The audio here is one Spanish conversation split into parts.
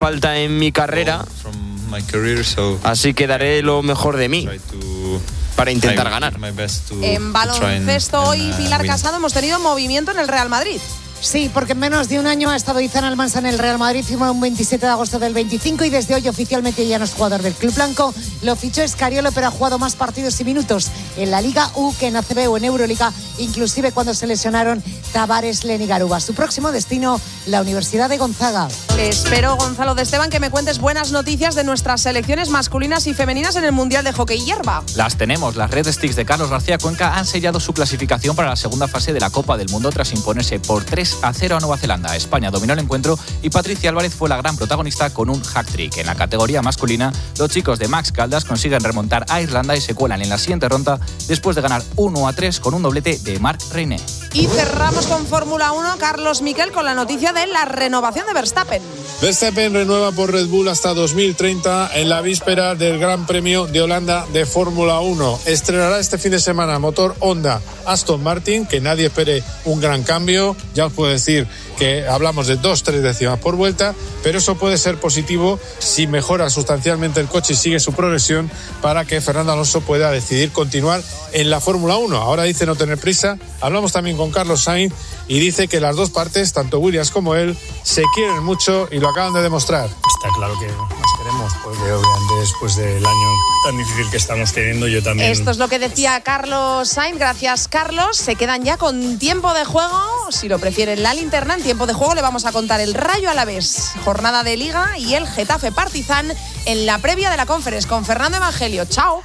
falta en mi carrera. Así que daré lo mejor de mí para intentar ganar. En baloncesto hoy, Pilar Casado, hemos tenido movimiento en el Real Madrid. Sí, porque en menos de un año ha estado Izan Almansa en el Real Madrid, firmó un 27 de agosto del 25 y desde hoy oficialmente ya no es jugador del club blanco. Lo fichó Escariolo, pero ha jugado más partidos y minutos en la Liga U que en ACB o en Euroliga, inclusive cuando se lesionaron Tavares, Len y Garuba. Su próximo destino, la Universidad de Gonzaga. Espero, Gonzalo de Esteban, que me cuentes buenas noticias de nuestras selecciones masculinas y femeninas en el Mundial de Hockey Hierba. Las tenemos. Las Red Sticks de Carlos García Cuenca han sellado su clasificación para la segunda fase de la Copa del Mundo tras imponerse por 3-0 a Nueva Zelanda. España dominó el encuentro y Patricia Álvarez fue la gran protagonista con un hat-trick. En la categoría masculina, los chicos de Max Caldas consiguen remontar a Irlanda y se cuelan en la siguiente ronda después de ganar 1-3 con un doblete de Marc Reiné. Y cerramos con Fórmula 1, Carlos Miquel, con la noticia de la renovación de Verstappen. Verstappen renueva por Red Bull hasta 2030 en la víspera del Gran Premio de Holanda de Fórmula 1. Estrenará este fin de semana motor Honda Aston Martin, que nadie espere un gran cambio. Ya os puedo decir que hablamos de 2-3 décimas por vuelta, pero eso puede ser positivo si mejora sustancialmente el coche y sigue su progresión para que Fernando Alonso pueda decidir continuar en la Fórmula 1. Ahora dice no tener prisa. Hablamos también con Carlos Sainz y dice que las dos partes, tanto Williams como él, se quieren mucho y lo acaban de demostrar. Está claro que nos queremos, porque obviamente después del año tan difícil que estamos teniendo, yo también... Esto es lo que decía Carlos Sainz. Gracias, Carlos. Se quedan ya con tiempo de juego. Si lo prefieren, la linterna. En tiempo de juego le vamos a contar el Rayo Alavés, jornada de Liga, y el Getafe Partizan en la previa de la Conference con Fernando Evangelio. ¡Chao!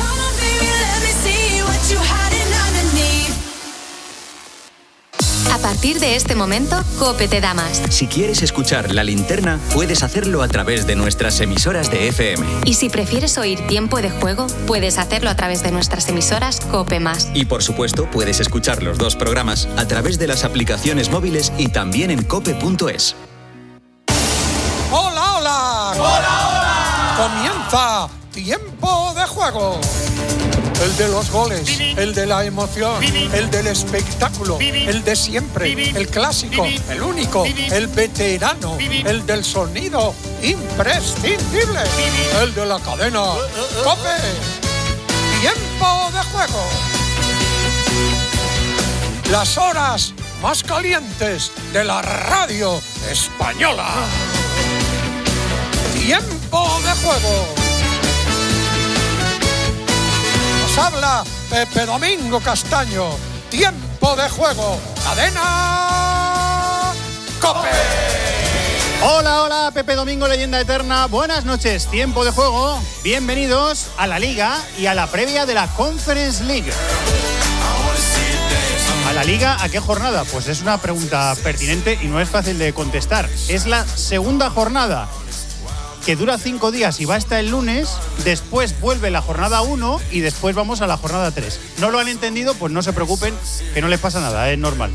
A partir de este momento, COPE te da más. Si quieres escuchar La Linterna, puedes hacerlo a través de nuestras emisoras de FM. Y si prefieres oír Tiempo de Juego, puedes hacerlo a través de nuestras emisoras COPE+. Y por supuesto, puedes escuchar los dos programas a través de las aplicaciones móviles y también en cope.es. ¡Hola, hola! ¡Hola, hola! Comienza Tiempo de Juego. El de los goles, el de la emoción, el del espectáculo, el de siempre, el clásico, el único, el veterano, el del sonido imprescindible, el de la cadena COPE. Tiempo de Juego. Las horas más calientes de la radio española. Tiempo de Juego. Habla Pepe Domingo Castaño. Tiempo de Juego. Cadena COPE. Hola, hola, Pepe Domingo, leyenda eterna. Buenas noches, Tiempo de Juego. Bienvenidos a la Liga y a la previa de la Conference League. ¿A la Liga a qué jornada? Pues es una pregunta pertinente y no es fácil de contestar. Es la segunda jornada, que dura 5 días y va hasta el lunes. Después vuelve la jornada 1 y después vamos a la jornada 3. ¿No lo han entendido? Pues no se preocupen, que no les pasa nada, es normal.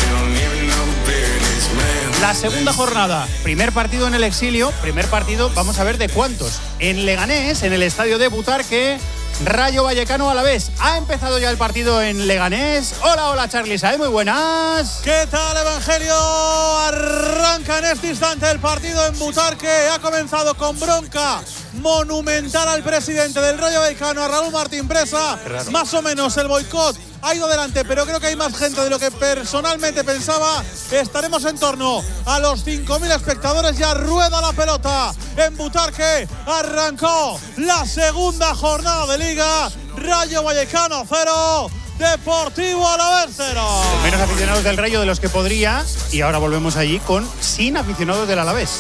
La segunda jornada, primer partido en el exilio, primer partido, vamos a ver de cuántos. En Leganés, en el estadio de Butarque, Rayo Vallecano Alavés. Ha empezado ya el partido en Leganés. Hola, hola, Charly Saez, muy buenas. ¿Qué tal, Evangelio? Arranca en este instante el partido en Butarque. Ha comenzado con bronca monumental al presidente del Rayo Vallecano, a Raúl Martín Presa. Más o menos el boicot ha ido adelante, pero creo que hay más gente de lo que personalmente pensaba. Estaremos en torno a los 5.000 espectadores. Ya rueda la pelota en Butarque. Arrancó la segunda jornada de Liga. Rayo Vallecano 0, Deportivo Alavés 0. Menos aficionados del Rayo de los que podría. Y ahora volvemos allí con sin aficionados del Alavés.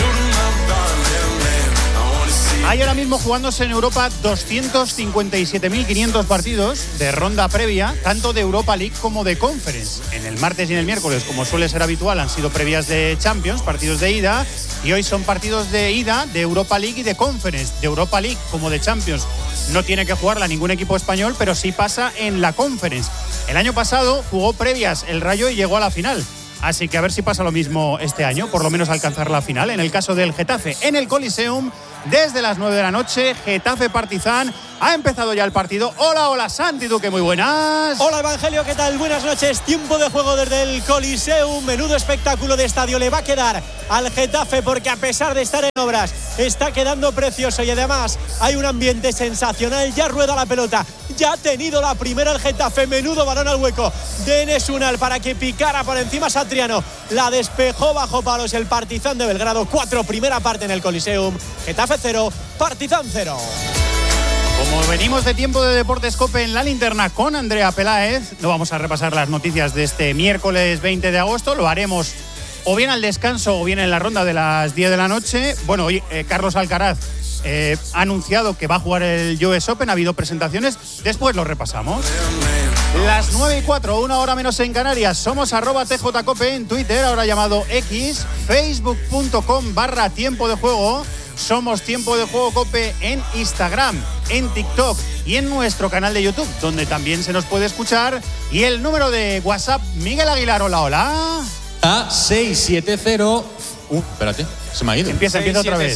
Hay ahora mismo jugándose en Europa 257.500 partidos de ronda previa, tanto de Europa League como de Conference. En el martes y en el miércoles, como suele ser habitual, han sido previas de Champions, partidos de ida, y hoy son partidos de ida de Europa League y de Conference. De Europa League como de Champions no tiene que jugarla ningún equipo español, pero sí pasa en la Conference. El año pasado jugó previas el Rayo y llegó a la final. Así que a ver si pasa lo mismo este año, por lo menos alcanzar la final. En el caso del Getafe, en el Coliseum, desde las 9 de la noche. Getafe Partizan. Ha empezado ya el partido. Hola, Santi Duque, muy buenas. Hola, Evangelio, ¿qué tal? Buenas noches. Tiempo de juego desde el Coliseum. Menudo espectáculo de estadio le va a quedar al Getafe, porque a pesar de estar en obras, está quedando precioso y además hay un ambiente sensacional. Ya rueda la pelota. Ya ha tenido la primera el Getafe. Menudo balón al hueco de Enes Unal para que picara por encima Satriano. La despejó bajo palos el Partizan de Belgrado. 4, primera parte en el Coliseum. Getafe 0, Partizan 0. Como venimos de tiempo de Deportes COPE en la linterna con Andrea Peláez, no vamos a repasar las noticias de este miércoles 20 de agosto. Lo haremos o bien al descanso o bien en la ronda de las 10 de la noche. Bueno, hoy Carlos Alcaraz ha anunciado que va a jugar el US Open. Ha habido presentaciones. Después lo repasamos. Las 9:04, 1 hora menos en Canarias. Somos @TJCOPE en Twitter, ahora llamado X, facebook.com/tiempo de juego. Somos Tiempo de Juego COPE en Instagram, en TikTok y en nuestro canal de YouTube, donde también se nos puede escuchar. Y el número de WhatsApp, Miguel Aguilar, hola. A 670... espérate, se me ha ido. Empieza otra vez.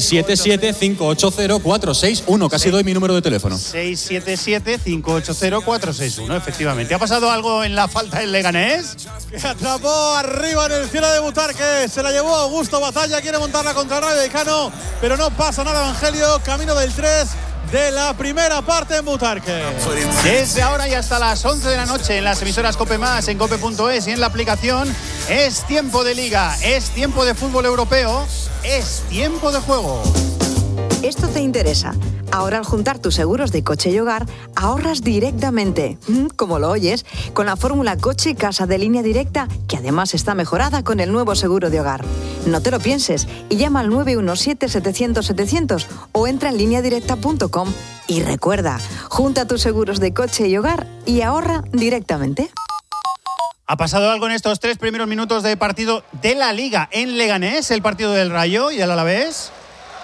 677-580-461. Casi doy mi número de teléfono. 677-580-461, efectivamente. ¿Ha pasado algo en la falta del Leganés? Que atrapó arriba en el cielo de Butarque. Se la llevó Augusto Batalla. Quiere montarla contra el Rayo Vallecano, pero no pasa nada, Evangelio. Camino del 3 de la primera parte en Butarque. Desde ahora y hasta las 11 de la noche en las emisoras COPE+, en cope.es y en la aplicación, es tiempo de liga, es tiempo de fútbol europeo, es tiempo de juego. Esto te interesa. Ahora, al juntar tus seguros de coche y hogar, ahorras directamente, como lo oyes, con la fórmula Coche y Casa de Línea Directa, que además está mejorada con el nuevo seguro de hogar. No te lo pienses y llama al 917-700-700 o entra en lineadirecta.com. Y recuerda, junta tus seguros de coche y hogar y ahorra directamente. ¿Ha pasado algo en estos 3 primeros minutos de partido de la Liga en Leganés, el partido del Rayo y del Alavés?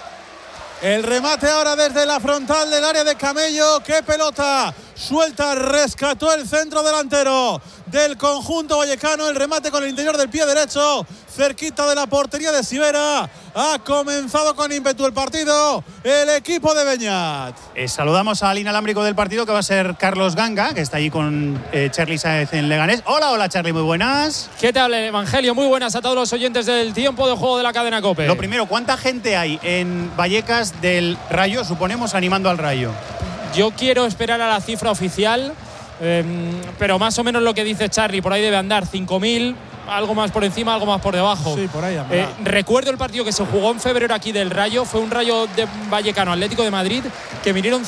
El remate ahora desde la frontal del área de Camello. ¡Qué pelota! Suelta, rescató el centro delantero del conjunto vallecano. El remate con el interior del pie derecho, cerquita de la portería de Sivera. Ha comenzado con ímpetu el partido el equipo de Beñat. Saludamos al inalámbrico del partido, que va a ser Carlos Ganga, que está allí con Charly Sáez en Leganés. Hola Charly, muy buenas. ¿Qué tal, Evangelio? Muy buenas a todos los oyentes del tiempo de juego de la cadena COPE. Lo primero, ¿cuánta gente hay en Vallecas del Rayo, suponemos, animando al Rayo? Yo quiero esperar a la cifra oficial, pero más o menos lo que dice Charly, por ahí debe andar 5.000, algo más por encima, algo más por debajo. Sí, por ahí recuerdo el partido que se jugó en febrero aquí del Rayo, fue un Rayo de Vallecano Atlético de Madrid, que vinieron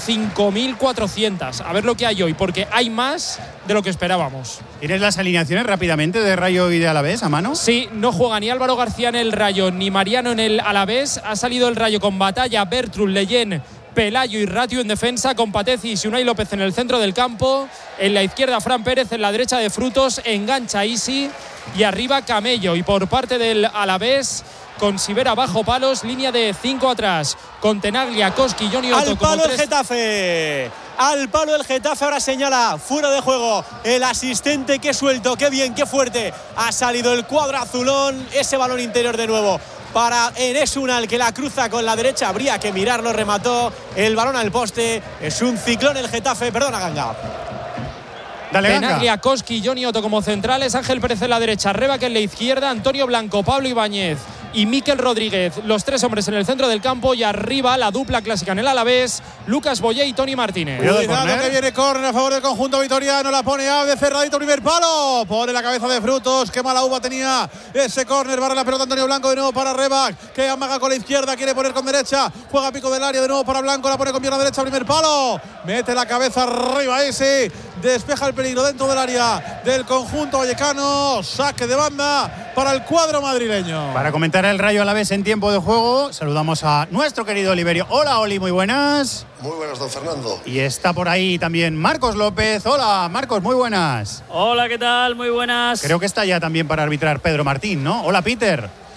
5.400. A ver lo que hay hoy, porque hay más de lo que esperábamos. ¿Tienes las alineaciones rápidamente de Rayo y de Alavés a mano? Sí, no juega ni Álvaro García en el Rayo, ni Mariano en el Alavés. Ha salido el Rayo con Batalla, Bertrud, Leyen, Pelayo y Ratiu en defensa, con Patecis y Unai López en el centro del campo. En la izquierda, Fran Pérez, en la derecha de Frutos, engancha Isi y arriba Camello. Y por parte del Alavés, con Sivera bajo palos, línea de 5 atrás, con Tenaglia, Koski, Johnny Otto. Al palo el Getafe. Al palo el Getafe, ahora señala fuera de juego el asistente. Qué suelto, qué bien, qué fuerte ha salido el cuadro azulón. Ese balón interior de nuevo para Enes Unal, que la cruza con la derecha. Habría que mirarlo, remató el balón al poste. Es un ciclón el Getafe, perdona Ganga. Tenaglia, Koski, Johnny Otto como centrales, Ángel Pérez en la derecha, Rebaque en la izquierda, Antonio Blanco, Pablo Ibáñez y Mikel Rodríguez, los 3 hombres en el centro del campo, y arriba la dupla clásica en el Alavés, Lucas Boyé y Toni Martínez. Cuidado que viene córner a favor del conjunto vitoriano, la pone Ave, cerradito, primer palo, pone la cabeza de Frutos. Qué mala uva tenía ese córner, barra la pelota Antonio Blanco de nuevo para Rebac, que amaga con la izquierda, quiere poner con derecha, juega pico del área de nuevo para Blanco, la pone con pierna derecha, primer palo, mete la cabeza arriba ese, despeja el peligro dentro del área del conjunto vallecano. Saque de banda para el cuadro madrileño. Para comentar el Rayo Alavés en tiempo de juego, saludamos a nuestro querido Oliverio. Hola Oli, muy buenas. Muy buenas, don Fernando. Y está por ahí también Marcos López. Hola Marcos, muy buenas. Hola, ¿qué tal? Muy buenas. Creo que está ya también para arbitrar Pedro Martín, ¿no? Hola Peter.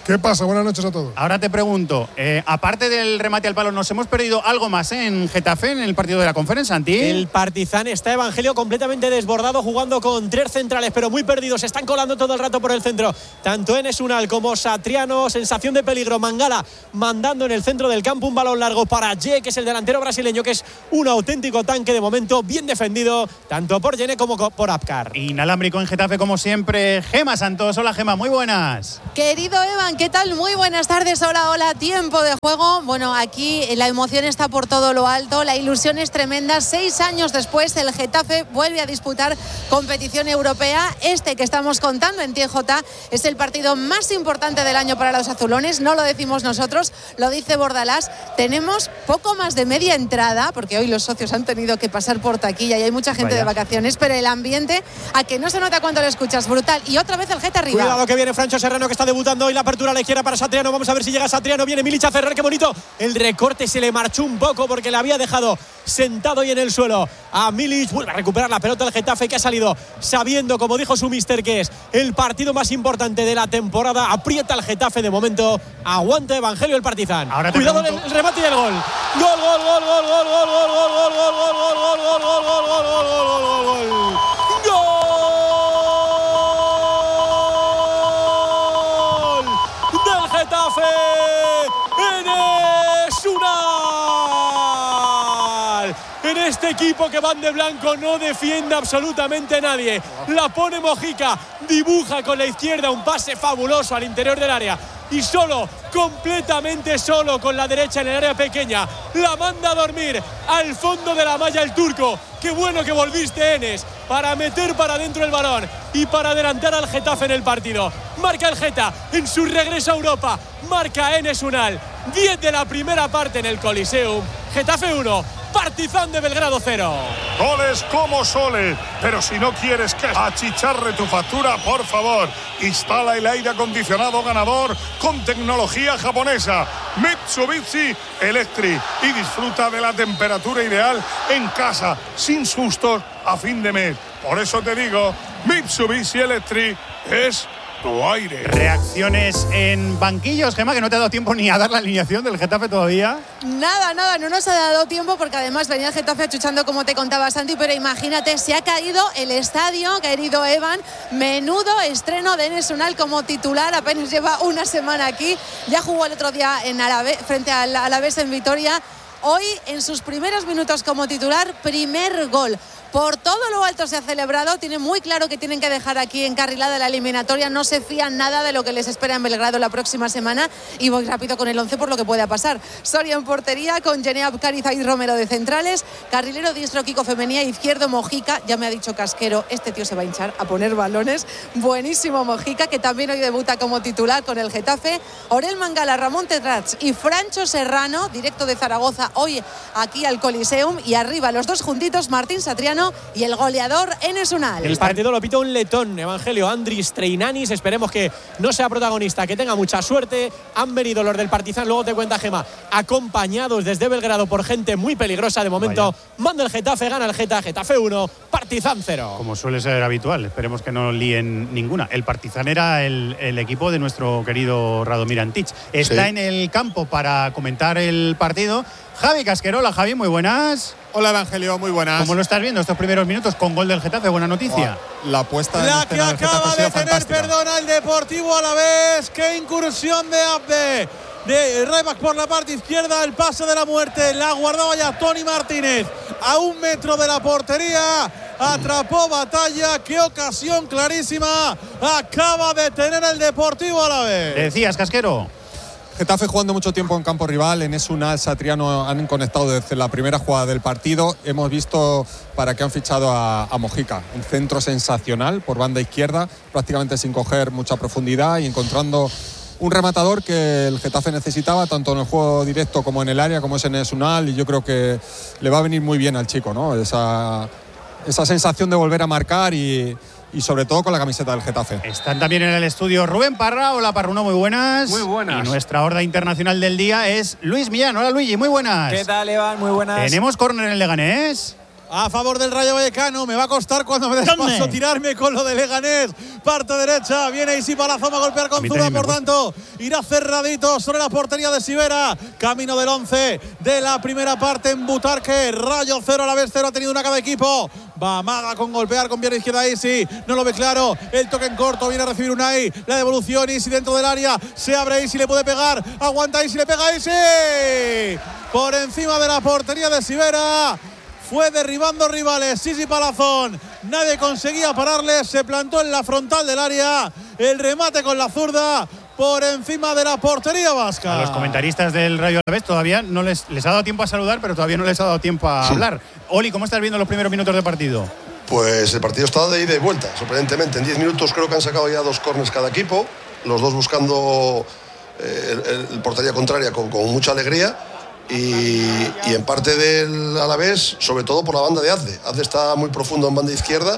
¿Qué pasa? Buenas noches a todos. Ahora te pregunto, aparte del remate al palo, ¿nos hemos perdido algo más en Getafe, en el partido de la Conference, Santi? El Partizan está, Evangelio, completamente desbordado, jugando con 3 centrales, pero muy perdidos. Se están colando todo el rato por el centro. Tanto Enes Unal como Satriano, sensación de peligro. Mangala mandando en el centro del campo un balón largo para Ye, que es el delantero brasileño, que es un auténtico tanque de momento, bien defendido, tanto por Yene como por Apcar. Inalámbrico en Getafe, como siempre, Gema Santos. Hola, Gema, muy buenas. Querido Evan, ¿qué tal? Muy buenas tardes, hola, tiempo de juego. Bueno, aquí la emoción está por todo lo alto, la ilusión es tremenda. 6 años después, el Getafe vuelve a disputar competición europea. Este que estamos contando en TJ es el partido más importante del año para los azulones. No lo decimos nosotros, lo dice Bordalás. Tenemos poco más de media entrada, porque hoy los socios han tenido que pasar por taquilla y hay mucha gente de vacaciones, pero el ambiente, a que no se nota cuando lo escuchas, brutal. Y otra vez el Geta arriba. Cuidado que viene Francho Serrano, que está debutando hoy. La apertura a la izquierda para Satriano. Vamos a ver si llega Satriano. Viene Milic a cerrar. Qué bonito. El recorte se le marchó un poco porque le había dejado sentado y en el suelo a Milic. Vuelve a recuperar la pelota el Getafe, que ha salido sabiendo, como dijo su mister, que es el partido más importante de la temporada. Aprieta el Getafe de momento. Aguanta, Evangelio, el Partizan. Cuidado el remate y el gol. Gol. Del Getafe, Enes Unal. En este equipo que van de blanco no defiende absolutamente nadie. La pone Mojica, dibuja con la izquierda un pase fabuloso al interior del área. Y solo, completamente solo, con la derecha en el área pequeña, la manda a dormir al fondo de la malla el turco. Qué bueno que volviste, Enes, para meter para adentro el balón y para adelantar al Getafe en el partido. Marca el Geta en su regreso a Europa. Marca Enes Unal. 10 de la primera parte en el Coliseum. Getafe 1, Partizan de Belgrado 0. Goles como soles, pero si no quieres que achicharre tu factura, por favor, instala el aire acondicionado ganador con tecnología japonesa Mitsubishi Electric y disfruta de la temperatura ideal en casa, sin sustos a fin de mes. Por eso te digo, Mitsubishi Electric es tu aire. Reacciones en banquillos, Gemma, que no te ha dado tiempo ni a dar la alineación del Getafe todavía. Nada, no nos ha dado tiempo porque además venía el Getafe achuchando, como te contaba Santi, pero imagínate, se ha caído el estadio, querido Evan. Menudo estreno de Enes Unal como titular, apenas lleva una semana aquí. Ya jugó el otro día en Alavés, frente al Alavés en Vitoria. Hoy, en sus primeros minutos como titular, primer gol. Por todo lo alto se ha celebrado, tiene muy claro que tienen que dejar aquí encarrilada la eliminatoria, no se fían nada de lo que les espera en Belgrado la próxima semana y voy rápido con el 11 por lo que pueda pasar. Soria en portería con Yene Apcar y Zaid Romero de centrales, carrilero diestro Kiko Femenía, izquierdo Mojica, ya me ha dicho Casquero, este tío se va a hinchar a poner balones, buenísimo Mojica, que también hoy debuta como titular con el Getafe, Orel Mangala, Ramón Tetrats y Francho Serrano, directo de Zaragoza hoy aquí al Coliseum, y arriba los dos juntitos, Martín Satriano y el goleador Enes Unal. El partido lo pita un letón, Evangelio, Andris Treinanis. Esperemos que no sea protagonista, que tenga mucha suerte. Han venido los del Partizan, luego te cuenta Gema, acompañados desde Belgrado por gente muy peligrosa. De momento, manda el Getafe, gana el Getafe 1, Partizan 0. Como suele ser habitual, esperemos que no líen ninguna. El Partizan era el equipo de nuestro querido Radomir Antic. Está en el campo para comentar el partido Javi Casquerola. Javi, muy buenas. Hola Evangelio, muy buenas. ¿Cómo lo estás viendo estos primeros minutos con gol del Getafe? Buena noticia. La apuesta de la que acaba de tener, perdona, el Deportivo Alavés. Qué incursión de Abde, de Ryback por la parte izquierda, el pase de la muerte, la guardaba ya Tony Martínez a 1 metro de la portería. Atrapó Batalla, qué ocasión clarísima acaba de tener el Deportivo Alavés. Decías, Casquero. Getafe jugando mucho tiempo en campo rival, Enes Unal, Satriano han conectado desde la primera jugada del partido. Hemos visto para qué han fichado a Mojica, un centro sensacional por banda izquierda, prácticamente sin coger mucha profundidad y encontrando un rematador que el Getafe necesitaba tanto en el juego directo como en el área, como es Enes Unal, y yo creo que le va a venir muy bien al chico, ¿no? Esa sensación de volver a marcar y sobre todo con la camiseta del Getafe. Están también en el estudio Rubén Parra. Hola Parruno, muy buenas. Muy buenas. Y nuestra horda internacional del día es Luis Millán. Hola Luigi, muy buenas. ¿Qué tal, Evan? Muy buenas. ¿Tenemos córner en el Leganés? a favor del Rayo Vallecano. Me va a costar cuando me despaso tirarme con lo de Leganés. Parte derecha, viene Isi Palazón a golpear con zurda, por tanto irá cerradito sobre la portería de Sivera. Camino del 11 de la primera parte en Butarque. Rayo 0, Alavés 0, ha tenido una cada equipo. Va Maga con golpear con pierna izquierda Isi, no lo ve claro, el toque en corto, viene a recibir Unai, la devolución Isi dentro del área, se abre Isi, le puede pegar, aguanta Isi, le pega Isi, por encima de la portería de Sivera. Fue derribando rivales, Sisi Palazón, nadie conseguía pararle, se plantó en la frontal del área, el remate con la zurda por encima de la portería vasca. A los comentaristas del Rayo Alavés todavía no les ha dado tiempo a saludar, pero todavía no les ha dado tiempo a hablar. Oli, ¿cómo estás viendo los primeros minutos de partido? Pues el partido está de ida y vuelta, sorprendentemente. En 10 minutos creo que han sacado ya 2 córners cada equipo, los dos buscando el portería contraria con mucha alegría. Y en parte del Alavés, sobre todo por la banda de Azde. Azde está muy profundo en banda izquierda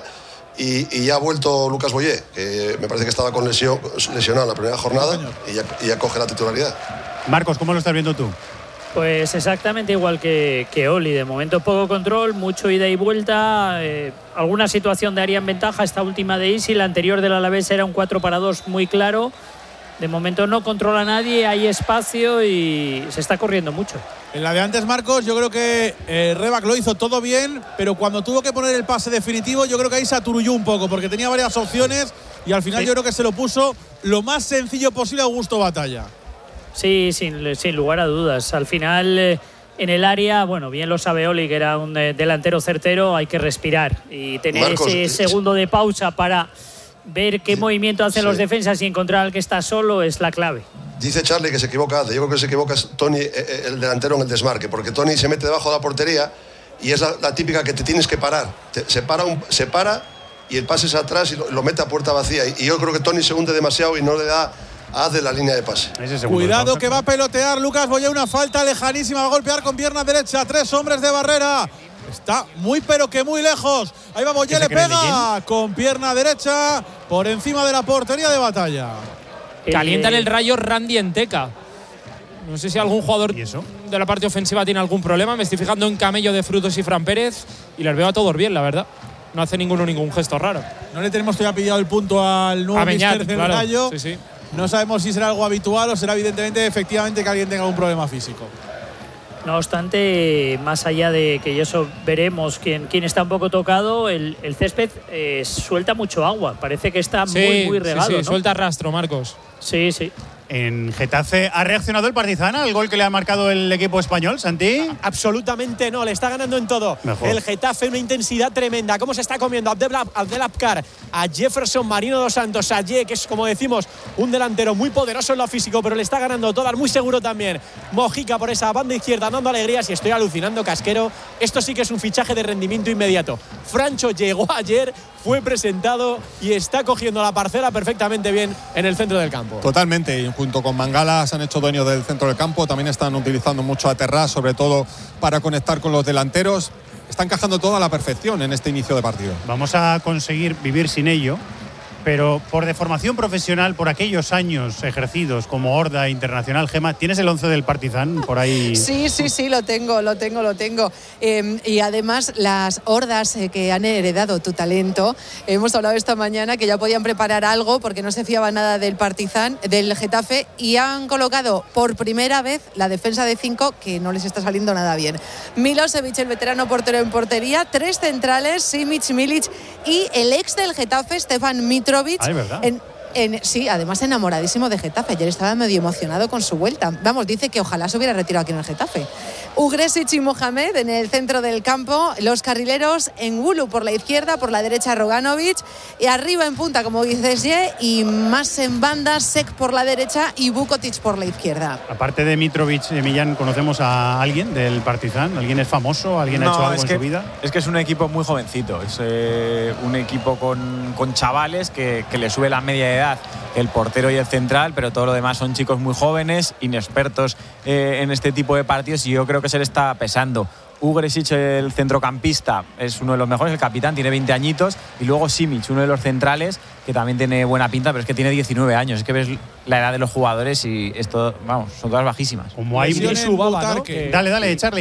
y ya ha vuelto Lucas Boyé, que me parece que estaba con lesionado en la primera jornada y ya coge la titularidad. Marcos, ¿cómo lo estás viendo tú? Pues exactamente igual que Oli. De momento poco control, mucho ida y vuelta, alguna situación de área en ventaja. Esta última de Isi, la anterior del Alavés era un 4-2 muy claro. De momento no controla a nadie, hay espacio y se está corriendo mucho. En la de antes, Marcos, yo creo que Rebac lo hizo todo bien, pero cuando tuvo que poner el pase definitivo, yo creo que ahí se aturulló un poco, porque tenía varias opciones y al final yo creo que se lo puso lo más sencillo posible a Augusto Batalla. Sí, sin lugar a dudas. Al final, en el área, bueno, bien lo sabe Oli, que era un delantero certero, hay que respirar y tener Marcos, ese segundo de pausa para ver qué movimiento hacen los defensas y encontrar al que está solo es la clave. Dice Charlie que se equivoca. Yo creo que se equivoca Toni, el delantero, en el desmarque, porque Toni se mete debajo de la portería y es la típica que te tienes que parar. Se para y el pase es atrás y lo mete a puerta vacía. Y yo creo que Toni se hunde demasiado y no le da a de la línea de pase. Cuidado que va a pelotear Lucas Boyé, una falta lejanísima, va a golpear con pierna derecha, 3 hombres de barrera. Está muy pero que muy lejos. Ahí va Boyé, le pega con pierna derecha por encima de la portería de Batalla. Calienta en el Rayo Randy Enteca. No sé si algún jugador de la parte ofensiva tiene algún problema. Me estoy fijando en Camello de Frutos y Fran Pérez y les veo a todos bien, la verdad. No hace ningún gesto raro. No le tenemos todavía pillado el punto al nuevo mister del Rayo. Sí. No sabemos si será algo habitual o será evidentemente efectivamente que alguien tenga algún problema físico. No obstante, más allá de que eso veremos quién está un poco tocado, el césped suelta mucho agua. Parece que está muy regado. Sí, ¿no? Suelta rastro, Marcos. Sí. En Getafe, ¿ha reaccionado el Partizan al gol que le ha marcado el equipo español, Santi? Absolutamente no, le está ganando en todo. Mejor. El Getafe, una intensidad tremenda. ¿Cómo se está comiendo Abdelabkar, a Jefferson, Marino dos Santos, a Ye, que es, como decimos, un delantero muy poderoso en lo físico, pero le está ganando todas, muy seguro también. Mojica por esa banda izquierda, dando alegrías, y estoy alucinando, Casquero. Esto sí que es un fichaje de rendimiento inmediato. Francho llegó ayer, fue presentado y está cogiendo la parcela perfectamente bien en el centro del campo. Totalmente, y junto con Mangala se han hecho dueños del centro del campo. También están utilizando mucho a Terrás, sobre todo para conectar con los delanteros. Está encajando todo a la perfección en este inicio de partido. Vamos a conseguir vivir sin ello, pero por deformación profesional, por aquellos años ejercidos como Horda Internacional, Gema, ¿tienes el 11 del Partizan por ahí? Sí, lo tengo. Y además las hordas que han heredado tu talento, hemos hablado esta mañana que ya podían preparar algo porque no se fiaba nada del Partizan, del Getafe, y han colocado por primera vez la defensa de 5, que no les está saliendo nada bien. Milosevic, el veterano portero en portería, 3 centrales, Simic, Milic y el ex del Getafe, Stefan Mitrovic. ¿verdad? Sí, además enamoradísimo de Getafe. Ayer estaba medio emocionado con su vuelta. Vamos, dice que ojalá se hubiera retirado aquí en el Getafe. Ugresic y Mohamed en el centro del campo. Los carrileros, Engulu por la izquierda, por la derecha Roganovic. Y arriba en punta, como dices, Ye, y más en banda, Sek por la derecha y Vukotic por la izquierda. Aparte de Mitrovic y Millán, ¿conocemos a alguien del Partizan? ¿Alguien es famoso? ¿Alguien ha hecho algo en su vida? Es que es un equipo muy jovencito. Es un equipo con chavales que le sube la media de edad el portero y el central, pero todo lo demás son chicos muy jóvenes, inexpertos en este tipo de partidos, y yo creo que se le está pesando. Ugresic, el centrocampista, es uno de los mejores, el capitán, tiene 20 añitos, y luego Simic, uno de los centrales, que también tiene buena pinta, pero es que tiene 19 años. Es que ves la edad de los jugadores y esto, vamos, son todas bajísimas. Como hay su baba, ¿no? Dale, Charlie.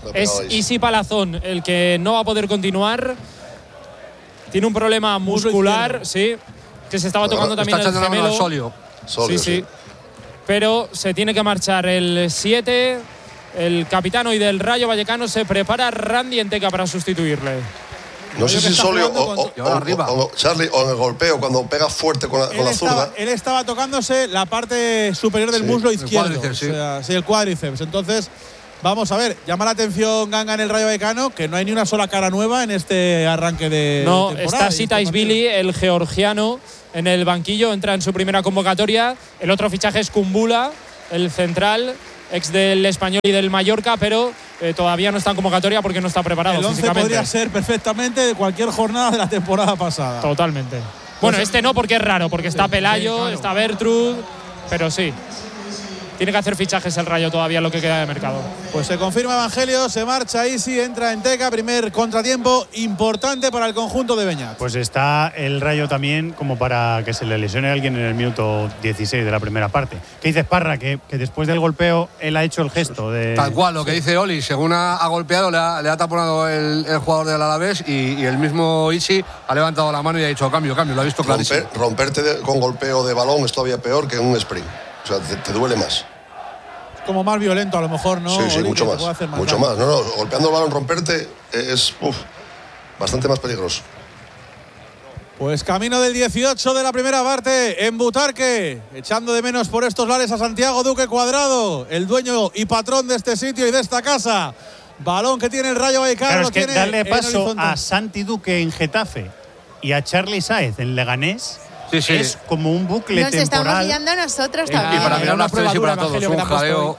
Es Isi Palazón el que no va a poder continuar. Tiene un problema muscular, sí, que se estaba tocando también el gemelo. Solio, sí. Pero se tiene que marchar el 7. El capitán hoy del Rayo Vallecano se prepara Randy Enteca para sustituirle. No sé si Solio o Charlie, o en el golpeo, cuando pega fuerte con la zurda. Él estaba tocándose la parte superior del muslo izquierdo. El cuádriceps. Entonces, vamos a ver, llama la atención Ganga en el Rayo Vallecano, que no hay ni una sola cara nueva en este arranque de temporada. Está Sitaishvili, el georgiano, en el banquillo, entra en su primera convocatoria. El otro fichaje es Kumbula, el central, ex del Español y del Mallorca, pero todavía no está en convocatoria porque no está preparado el 11 físicamente. Podría ser perfectamente de cualquier jornada de la temporada pasada. Totalmente. Bueno, este no porque es raro, porque está Pelayo, claro. Está Bertrud, pero sí. Tiene que hacer fichajes el Rayo todavía lo que queda de mercado. Pues se confirma Evangelio, se marcha Isi, entra Enteca, primer contratiempo importante para el conjunto de Beñat. Pues está el Rayo también como para que se le lesione a alguien en el minuto 16 de la primera parte. ¿Qué dices, Parra? Que después del golpeo él ha hecho el gesto de… Tal cual, lo que dice Oli, según ha golpeado, le ha taponado el jugador del Alavés y el mismo Isi ha levantado la mano y ha dicho cambio, lo ha visto clarísimo. Romperte con golpeo de balón es todavía peor que un sprint. O sea, te duele más. Como más violento a lo mejor, ¿no? Sí, Oli, mucho más. Mucho más. No, golpeando el balón, romperte es bastante más peligroso. Pues camino del 18 de la primera parte en Butarque, echando de menos por estos lares a Santiago Duque Cuadrado, el dueño y patrón de este sitio y de esta casa. Balón que tiene el Rayo Vallecano. Claro, es que darle paso a Santi Duque en Getafe y a Charly Sáez en Leganés. Sí. Es como un bucle temporal. Nos estamos guiando nosotros también. Y para mirar una prueba dura para todos, un jaleo.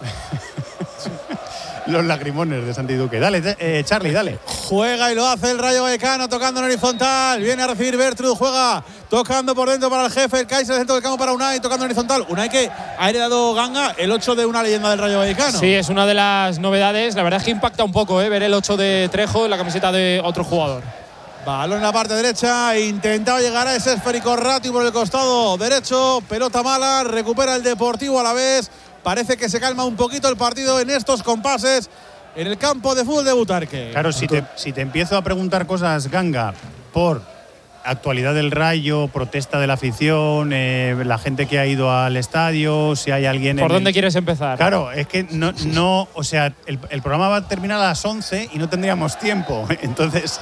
Los lagrimones de Santi Duque. Dale, Charly, dale. Juega y lo hace el Rayo Vallecano, tocando en horizontal. Viene a recibir Bertrud, juega tocando por dentro para el jefe. El Kaiser dentro del campo para Unai, tocando en horizontal. Unai que ha heredado Ganga el 8 de una leyenda del Rayo Vallecano. Sí, es una de las novedades. La verdad es que impacta un poco ver el 8 de Trejo en la camiseta de otro jugador. Balón en la parte derecha, intentado llegar a ese esférico Ratti por el costado derecho, pelota mala, recupera el Deportivo Alavés. Parece que se calma un poquito el partido en estos compases en el campo de fútbol de Butarque. Claro, si te empiezo a preguntar cosas, Ganga, por actualidad del Rayo, protesta de la afición, la gente que ha ido al estadio, si hay alguien… ¿Por dónde quieres empezar? Claro, es que no o sea, el programa va a terminar a las 11 y no tendríamos tiempo, entonces…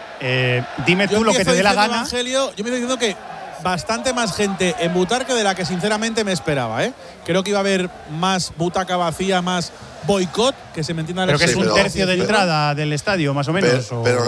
dime tú lo que te dé la gana. Evangelio, yo me estoy diciendo que bastante más gente en Butarque de la que sinceramente me esperaba. Creo que iba a haber más butaca vacía, más boicot, que se me entienda. Pero que es un tercio de entrada del estadio, más o menos. Pero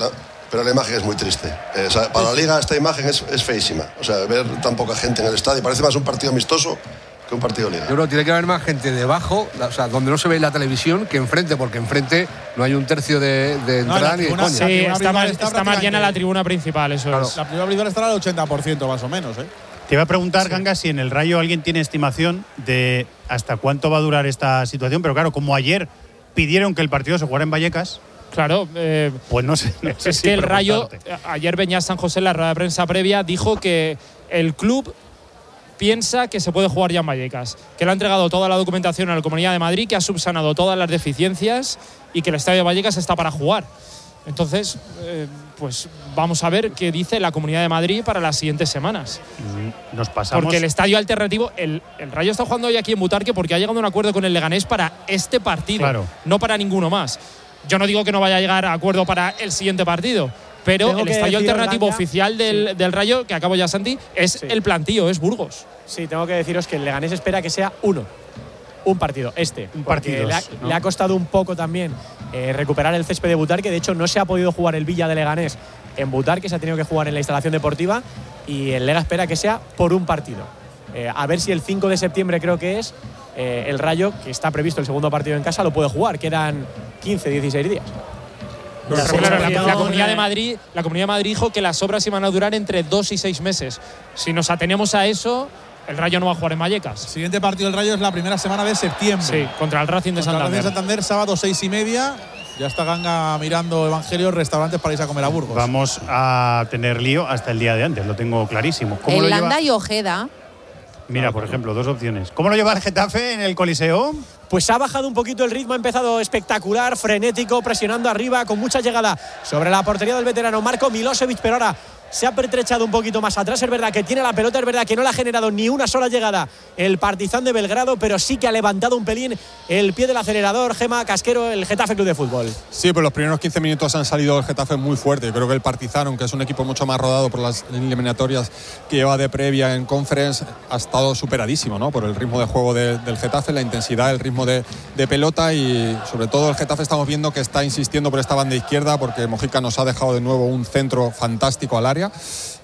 la imagen es muy triste. Para la Liga esta imagen es feísima. O sea, ver tan poca gente en el estadio parece más un partido amistoso que un partido de Liga. Yo creo que tiene que haber más gente debajo, o sea, donde no se ve la televisión, que enfrente, porque enfrente no hay un tercio de entrada ni de coña. Sí, está más llena la tribuna principal, eso claro. es. La tribuna principal estará al 80% más o menos. Te iba a preguntar, Ganga, si en el Rayo alguien tiene estimación de hasta cuánto va a durar esta situación, pero claro, como ayer pidieron que el partido se jugara en Vallecas. Claro, pues no sé es si que el Rayo, ayer Beñat San José en la rueda de prensa previa dijo que el club piensa que se puede jugar ya en Vallecas, que le ha entregado toda la documentación a la Comunidad de Madrid, que ha subsanado todas las deficiencias y que el estadio de Vallecas está para jugar. Entonces, pues vamos a ver qué dice la Comunidad de Madrid para las siguientes semanas. Nos pasamos. Porque el estadio alternativo, el Rayo está jugando hoy aquí en Butarque porque ha llegado a un acuerdo con el Leganés para este partido, claro, no para ninguno más. Yo no digo que no vaya a llegar a acuerdo para el siguiente partido, pero el estadio alternativo oficial del Rayo, que acabo ya, Santi, es el plantío, es Burgos. Sí, tengo que deciros que el Leganés espera que sea un partido, un partido. Le ha costado un poco también recuperar el césped de Butarque. De hecho, no se ha podido jugar el Villa de Leganés en Butarque, se ha tenido que jugar en la instalación deportiva y el Lega espera que sea por un partido. A ver si el 5 de septiembre creo que es, el Rayo, que está previsto el segundo partido en casa, lo puede jugar, quedan 15, 16 días. La Comunidad de Madrid dijo que las obras iban a durar entre 2 y 6 meses. Si nos atenemos a eso, el Rayo no va a jugar en Vallecas. El siguiente partido del Rayo es la primera semana de septiembre. Sí, contra el Racing de Santander. El Racing de Santander, sábado 6:30. Ya está Ganga mirando Evangelio, restaurantes para irse a comer a Burgos. Vamos a tener lío hasta el día de antes, lo tengo clarísimo. El Landa y Ojeda. Mira, por ejemplo, dos opciones. ¿Cómo lo lleva el Getafe en el Coliseo? pues ha bajado un poquito el ritmo, ha empezado espectacular, frenético, presionando arriba, con mucha llegada sobre la portería del veterano Marko Milosevic, pero ahora se ha pertrechado un poquito más atrás. Es verdad que tiene la pelota, es verdad que no le ha generado ni una sola llegada el Partizan de Belgrado, pero sí que ha levantado un pelín el pie del acelerador. Gema Casquero, el Getafe Club de Fútbol. Sí, pues los primeros 15 minutos han salido el Getafe muy fuerte. Yo creo que el Partizan, aunque es un equipo mucho más rodado por las eliminatorias que lleva de previa en Conference, ha estado superadísimo, ¿no? Por el ritmo de juego del Getafe, la intensidad, el ritmo de pelota, y sobre todo el Getafe estamos viendo que está insistiendo por esta banda izquierda, porque Mojica nos ha dejado de nuevo un centro fantástico al área.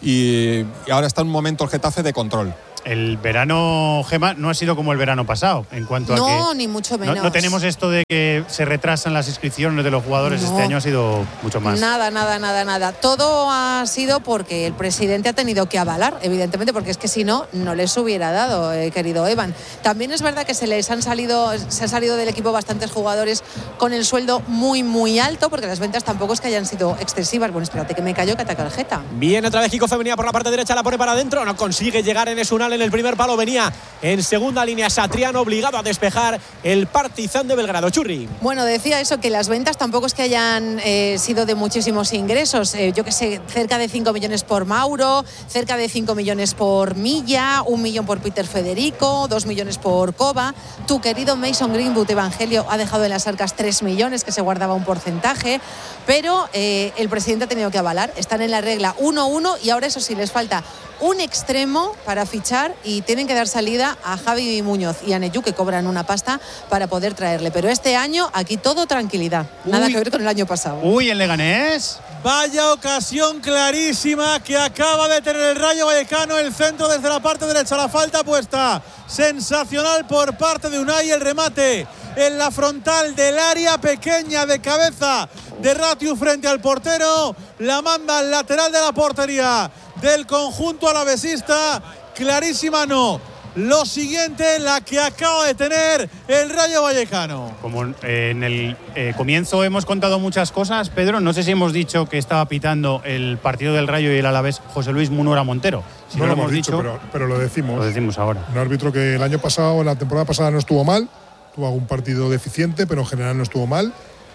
Y ahora está en un momento el Getafe de control. El verano, Gema, no ha sido como el verano pasado en cuanto a que… No, ni mucho menos. No tenemos esto de que se retrasan las inscripciones de los jugadores. No. Este año ha sido mucho más. Nada. Todo ha sido porque el presidente ha tenido que avalar, evidentemente, porque es que si no, no les hubiera dado, querido Evan. También es verdad que se han salido del equipo bastantes jugadores con el sueldo muy, muy alto, porque las ventas tampoco es que hayan sido excesivas. Bueno, espérate que me callo, que ataca el Geta. Viene otra vez Kiko Femenía por la parte derecha, la pone para adentro, no consigue llegar en Esunal en el primer palo, venía en segunda línea Satriano, obligado a despejar el Partizan de Belgrado. Churri. Bueno, decía eso, que las ventas tampoco es que hayan sido de muchísimos ingresos. Yo que sé, cerca de 5 millones por Mauro, cerca de 5 millones por Milla, 1 millón por Peter Federico, 2 millones por Kova. Tu querido Mason Greenwood, Evangelio, ha dejado en las arcas 3 millones, que se guardaba un porcentaje, pero el presidente ha tenido que avalar. Están en la regla 1-1 y ahora eso sí, les falta un extremo para fichar y tienen que dar salida a Javi Muñoz y a Neyu, que cobran una pasta para poder traerle. Pero este año aquí todo tranquilidad, nada que ver con el año pasado. El Leganés. Vaya ocasión clarísima que acaba de tener el Rayo Vallecano, el centro desde la parte derecha, la falta puesta, sensacional por parte de Unai, el remate en la frontal del área pequeña de cabeza de Ratiu frente al portero, la manda al lateral de la portería del conjunto alavesista. Clarísima no. Lo siguiente, la que acaba de tener el Rayo Vallecano. Como en el comienzo hemos contado muchas cosas, Pedro, no sé si hemos dicho que estaba pitando el partido del Rayo y el Alavés José Luis Munora Montero. Si no lo hemos dicho, pero lo decimos. Lo decimos ahora. Un árbitro que el año pasado, la temporada pasada, no estuvo mal. Tuvo algún partido deficiente, pero en general no estuvo mal.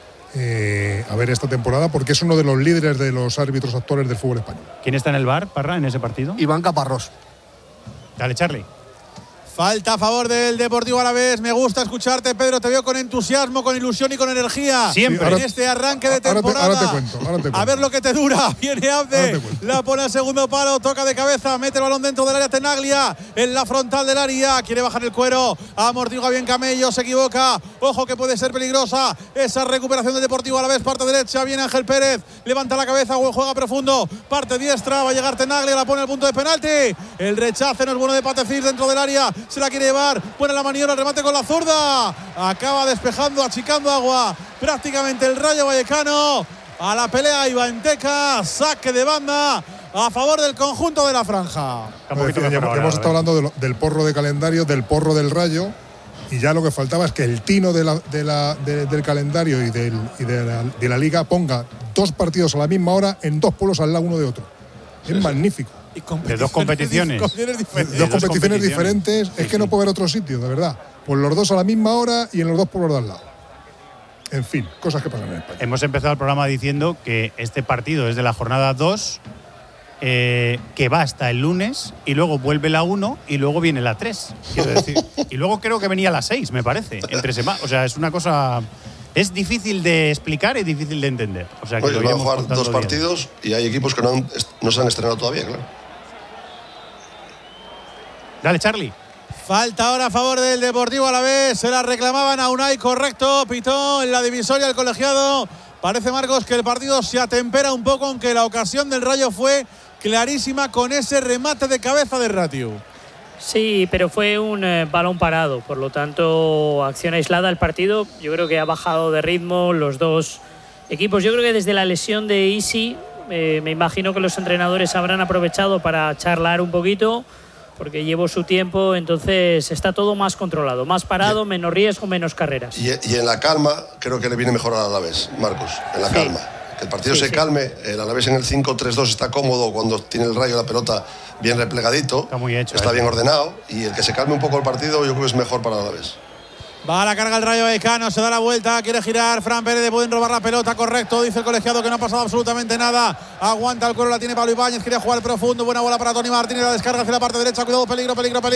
A ver esta temporada, porque es uno de los líderes de los árbitros actuales del fútbol español. ¿Quién está en el VAR, Parra, en ese partido? Iván Caparrós. Dale, Charlie. Falta a favor del Deportivo Alavés. Me gusta escucharte, Pedro. Te veo con entusiasmo, con ilusión y con energía. Siempre. En este arranque de temporada. Ahora te cuento. A ver lo que te dura. Viene Abde. La pone al segundo palo. Toca de cabeza. Mete el balón dentro del área. Tenaglia en la frontal del área. Quiere bajar el cuero. Amortigua bien Camello. Se equivoca. Ojo que puede ser peligrosa esa recuperación del Deportivo Alavés. Parte derecha. Viene Ángel Pérez. Levanta la cabeza. Juega profundo. Parte diestra. Va a llegar Tenaglia. La pone al punto de penalti. El rechace no es bueno de Patecir dentro del área. Se la quiere llevar, buena la maniobra, el remate con la zurda, acaba despejando, achicando agua prácticamente el Rayo Vallecano. A la pelea Ivanteca, saque de banda a favor del conjunto de la franja. Hemos estado hablando del porro de calendario, del porro del Rayo, y ya lo que faltaba es que el tino del calendario y de la liga ponga 2 partidos a la misma hora en 2 pueblos al lado uno de otro. Es magnífico. De 2 competiciones. Dos competiciones diferentes. Es que no puede haber otro sitio, de verdad. Pues los 2 a la misma hora y en los 2 pueblos de al lado. En fin, cosas que pasan en España. Hemos empezado el programa diciendo que este partido es de la jornada 2, que va hasta el lunes, y luego vuelve la 1 y luego viene la 3. Quiero decir. Y luego creo que venía la 6, me parece. Entre semanas. O sea, es una cosa… Es difícil de explicar y difícil de entender. O sea, que van a jugar 2 partidos y hay equipos que no se han estrenado todavía, claro. Dale, Charlie. Falta ahora a favor del Deportivo Alavés. Se la reclamaban a Unai, correcto. Pitó en la divisoria el colegiado. Parece, Marcos, que el partido se atempera un poco, aunque la ocasión del Rayo fue clarísima con ese remate de cabeza de Ratiu. Sí, pero fue un balón parado, por lo tanto, acción aislada. El partido yo creo que ha bajado de ritmo los dos equipos. Yo creo que desde la lesión de Isi, me imagino que los entrenadores habrán aprovechado para charlar un poquito, porque llevo su tiempo, entonces está todo más controlado, más parado, menos riesgo, menos carreras. Y en la calma creo que le viene mejor al Alavés, Marcos, en la calma. Que el partido se calme, el Alavés en el 5-3-2 está cómodo cuando tiene el Rayo la pelota bien replegadito, está muy hecho, está bien ordenado, y el que se calme un poco el partido yo creo que es mejor para el Alavés. Va a la carga el Rayo Vallecano, se da la vuelta, quiere girar Fran Pérez, pueden robar la pelota, correcto, dice el colegiado que no ha pasado absolutamente nada. Aguanta el cuero, la tiene Pablo Ibáñez, quiere jugar profundo, buena bola para Tony Martínez, la descarga hacia la parte derecha, cuidado, peligro.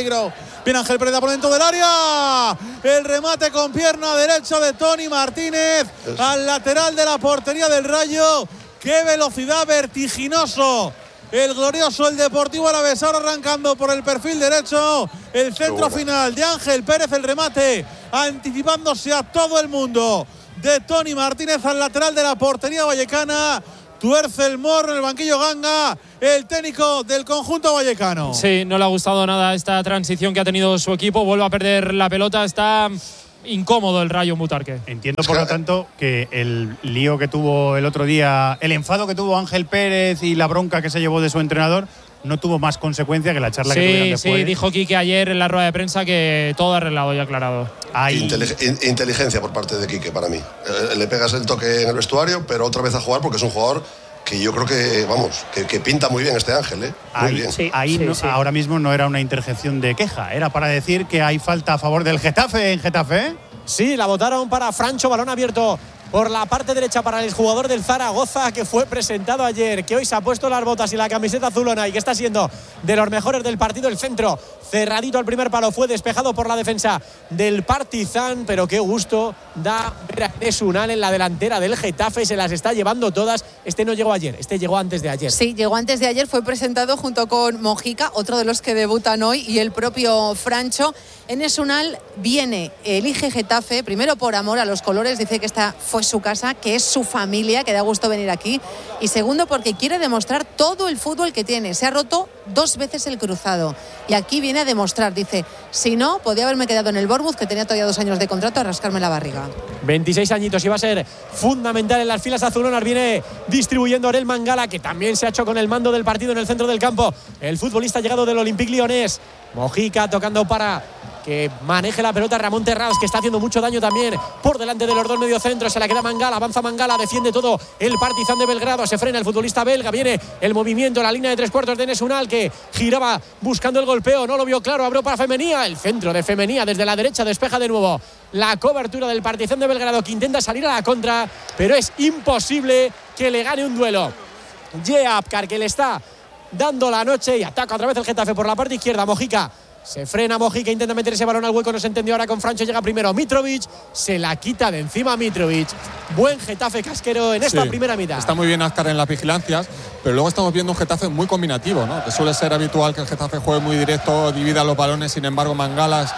Viene Ángel Pérez por dentro del área. El remate con pierna derecha de Tony Martínez al lateral de la portería del Rayo. ¡Qué velocidad, vertiginoso! El glorioso, el Deportivo Alavés, ahora arrancando por el perfil derecho. El centro final de Ángel Pérez, el remate anticipándose a todo el mundo de Tony Martínez al lateral de la portería vallecana. Tuerce el morro en el banquillo Ganga, el técnico del conjunto vallecano. Sí, no le ha gustado nada esta transición que ha tenido su equipo. Vuelve a perder la pelota, está incómodo el Rayo Butarque. Entiendo, por lo tanto, que el lío que tuvo el otro día, el enfado que tuvo Ángel Pérez y la bronca que se llevó de su entrenador, no tuvo más consecuencia que la charla que tuvieron después. Sí, dijo Quique ayer en la rueda de prensa que todo arreglado y aclarado. Inteligencia por parte de Quique, para mí. Le pegas el toque en el vestuario, pero otra vez a jugar, porque es un jugador que yo creo que pinta muy bien este Ángel, ¿eh? Muy bien. Sí, ahora mismo no era una interjección de queja, era para decir que hay falta a favor del Getafe en Getafe. Sí, la votaron para Francho, balón abierto por la parte derecha para el jugador del Zaragoza, que fue presentado ayer, que hoy se ha puesto las botas y la camiseta azulona y que está siendo de los mejores del partido. El centro cerradito al primer palo, fue despejado por la defensa del Partizan, pero qué gusto da ver a Enes Unal en la delantera del Getafe, se las está llevando todas. Este no llegó ayer, este llegó antes de ayer. Sí, llegó antes de ayer, fue presentado junto con Mojica, otro de los que debutan hoy, y el propio Francho. Enes Unal viene, elige Getafe, primero por amor a los colores, dice que esta fue su casa, que es su familia, que da gusto venir aquí, y segundo porque quiere demostrar todo el fútbol que tiene. Se ha roto 2 veces el cruzado y aquí viene a demostrar, dice, si no, podía haberme quedado en el Bournemouth, que tenía todavía 2 años de contrato, a rascarme la barriga. 26 añitos y va a ser fundamental en las filas azulonas. Viene distribuyendo Orel Mangala, que también se ha hecho con el mando del partido en el centro del campo. El futbolista llegado del Olympique Lyonnais. Mojica tocando para que maneje la pelota Ramón Terradas, que está haciendo mucho daño también por delante de los dos mediocentros. Se la queda Mangala, avanza Mangala, defiende todo el Partizan de Belgrado. Se frena el futbolista belga, viene el movimiento, la línea de 3/4 de Enes Unal, que giraba buscando el golpeo, no lo vio claro, abrió para Femenía, el centro de Femenía desde la derecha, despeja de nuevo la cobertura del Partizan de Belgrado, que intenta salir a la contra, pero es imposible que le gane un duelo. Jeapkar, que le está dando la noche, y ataca otra vez el Getafe por la parte izquierda. Mojica se frena, Mojica intenta meter ese balón al hueco, no se entendió ahora con Francho, llega primero Mitrovic, se la quita de encima Mitrovic. Buen Getafe casquero en esta primera mitad. Está muy bien Azcar en las vigilancias, pero luego estamos viendo un Getafe muy combinativo, ¿no? Que suele ser habitual que el Getafe juegue muy directo, divida los balones. Sin embargo, Mangalas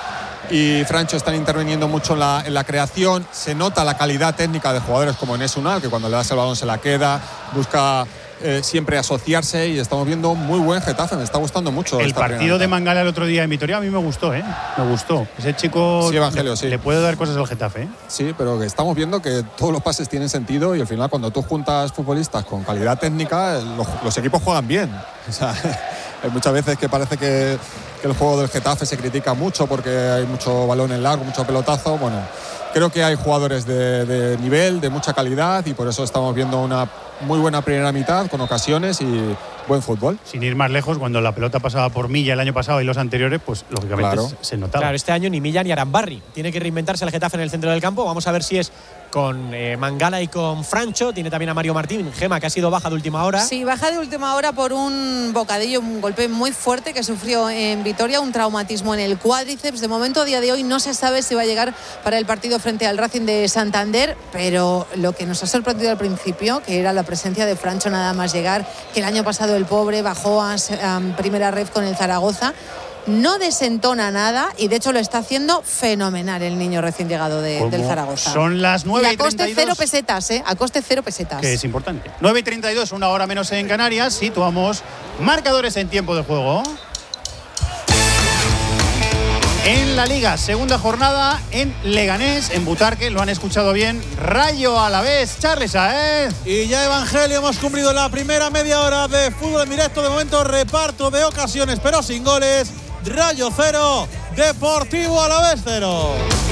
y Francho están interviniendo mucho en la creación. Se nota la calidad técnica de jugadores como Enes Unal, que cuando le das el balón se la queda, busca siempre asociarse, y estamos viendo muy buen Getafe. Me está gustando mucho el partido de Mangala el otro día en Vitoria. A mí me gustó, me gustó. Ese chico sí, Evangelio, sí. Le puede dar cosas al Getafe, Sí, pero que estamos viendo que todos los pases tienen sentido, y al final cuando tú juntas futbolistas con calidad técnica, los equipos juegan bien. O sea, hay muchas veces que parece que el juego del Getafe se critica mucho porque hay mucho balón en largo, mucho pelotazo. Bueno, creo que hay jugadores de nivel, de mucha calidad, y por eso estamos viendo una muy buena primera mitad con ocasiones y buen fútbol. Sin ir más lejos, cuando la pelota pasaba por Milla el año pasado y los anteriores, pues lógicamente se notaba. Claro, este año ni Milla ni Arambarri. Tiene que reinventarse el Getafe en el centro del campo. Vamos a ver si es con Mangala y con Francho. Tiene también a Mario Martín, Gema, que ha sido baja de última hora. Sí, baja de última hora por un bocadillo, un golpe muy fuerte que sufrió en Vitoria, un traumatismo en el cuádriceps. De momento, a día de hoy, no se sabe si va a llegar para el partido frente al Racing de Santander, pero lo que nos ha sorprendido al principio, que era la presencia de Francho nada más llegar, que el año pasado el pobre bajó a primera red con el Zaragoza. No desentona nada, y de hecho lo está haciendo fenomenal el niño recién llegado del Zaragoza. Son las 9:32. Y a coste 0 pesetas, a coste 0 pesetas. Que es importante. 9:32, una hora menos en Canarias. Situamos marcadores en tiempo de juego. En la Liga, segunda jornada en Leganés, en Butarque, lo han escuchado bien, Rayo Alavés, Charles Saez. Y ya, Evangelio, hemos cumplido la primera media hora de fútbol en directo. De momento, reparto de ocasiones, pero sin goles. Rayo 0, Deportivo Alavés 0.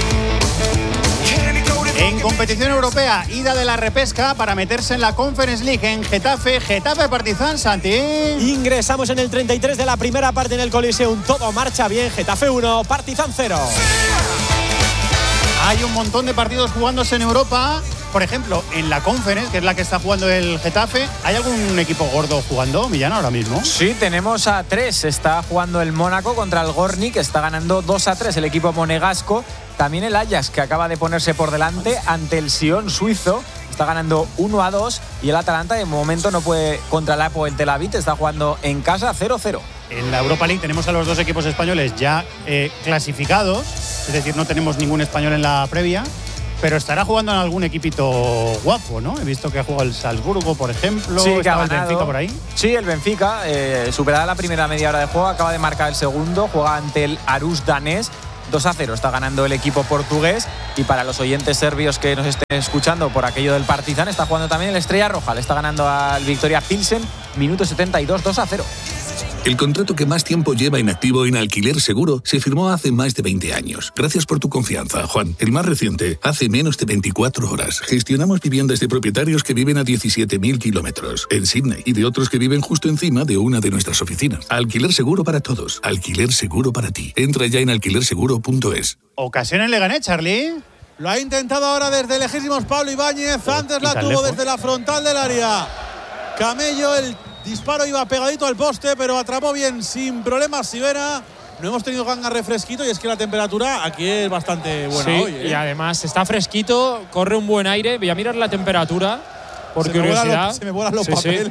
En competición europea, ida de la repesca para meterse en la Conference League en Getafe Partizan, Santi. Ingresamos en el 33 de la primera parte en el Coliseum. Todo marcha bien. Getafe 1, Partizan 0. Hay un montón de partidos jugándose en Europa. Por ejemplo, en la Conference, que es la que está jugando el Getafe, ¿hay algún equipo gordo jugando, Millán, ahora mismo? Sí, tenemos a 3. Está jugando el Mónaco contra el Gorni, que está ganando 2-3 el equipo monegasco. También el Ajax, que acaba de ponerse por delante ante el Sion suizo. Está ganando 1-2. Y el Atalanta, de momento, no puede contra el Apoel Tel Aviv. Está jugando en casa 0-0. En la Europa League tenemos a los dos equipos españoles ya clasificados. Es decir, no tenemos ningún español en la previa. Pero estará jugando en algún equipito guapo, ¿no? He visto que ha jugado el Salzburgo, por ejemplo. Sí, que ha el Benfica por ahí. Sí, el Benfica, superada la primera media hora de juego, acaba de marcar el segundo. Juega ante el Aarhus danés. 2-0 está ganando el equipo portugués. Y para los oyentes serbios que nos estén escuchando por aquello del Partizan, está jugando también el Estrella Roja. Le está ganando al Victoria Pilsen, minuto 72, 2-0. El contrato que más tiempo lleva inactivo en Alquiler Seguro se firmó hace más de 20 años. Gracias por tu confianza, Juan. El más reciente, hace menos de 24 horas. Gestionamos viviendas de propietarios que viven a 17.000 kilómetros en Sydney y de otros que viven justo encima de una de nuestras oficinas. Alquiler Seguro para todos. Alquiler Seguro para ti. Entra ya en alquilerseguro.es. ¿Ocasión en Leganés, Charlie? Lo ha intentado ahora desde lejísimos Pablo Ibáñez. Antes la tuvo desde la frontal del área. Camello, el disparo iba pegadito al poste, pero atrapó bien sin problemas Sivera. No hemos tenido ganga refresquito y es que la temperatura aquí es bastante buena hoy. Y además está fresquito, corre un buen aire. Voy a mirar la temperatura por curiosidad. Se me vuelan los papeles.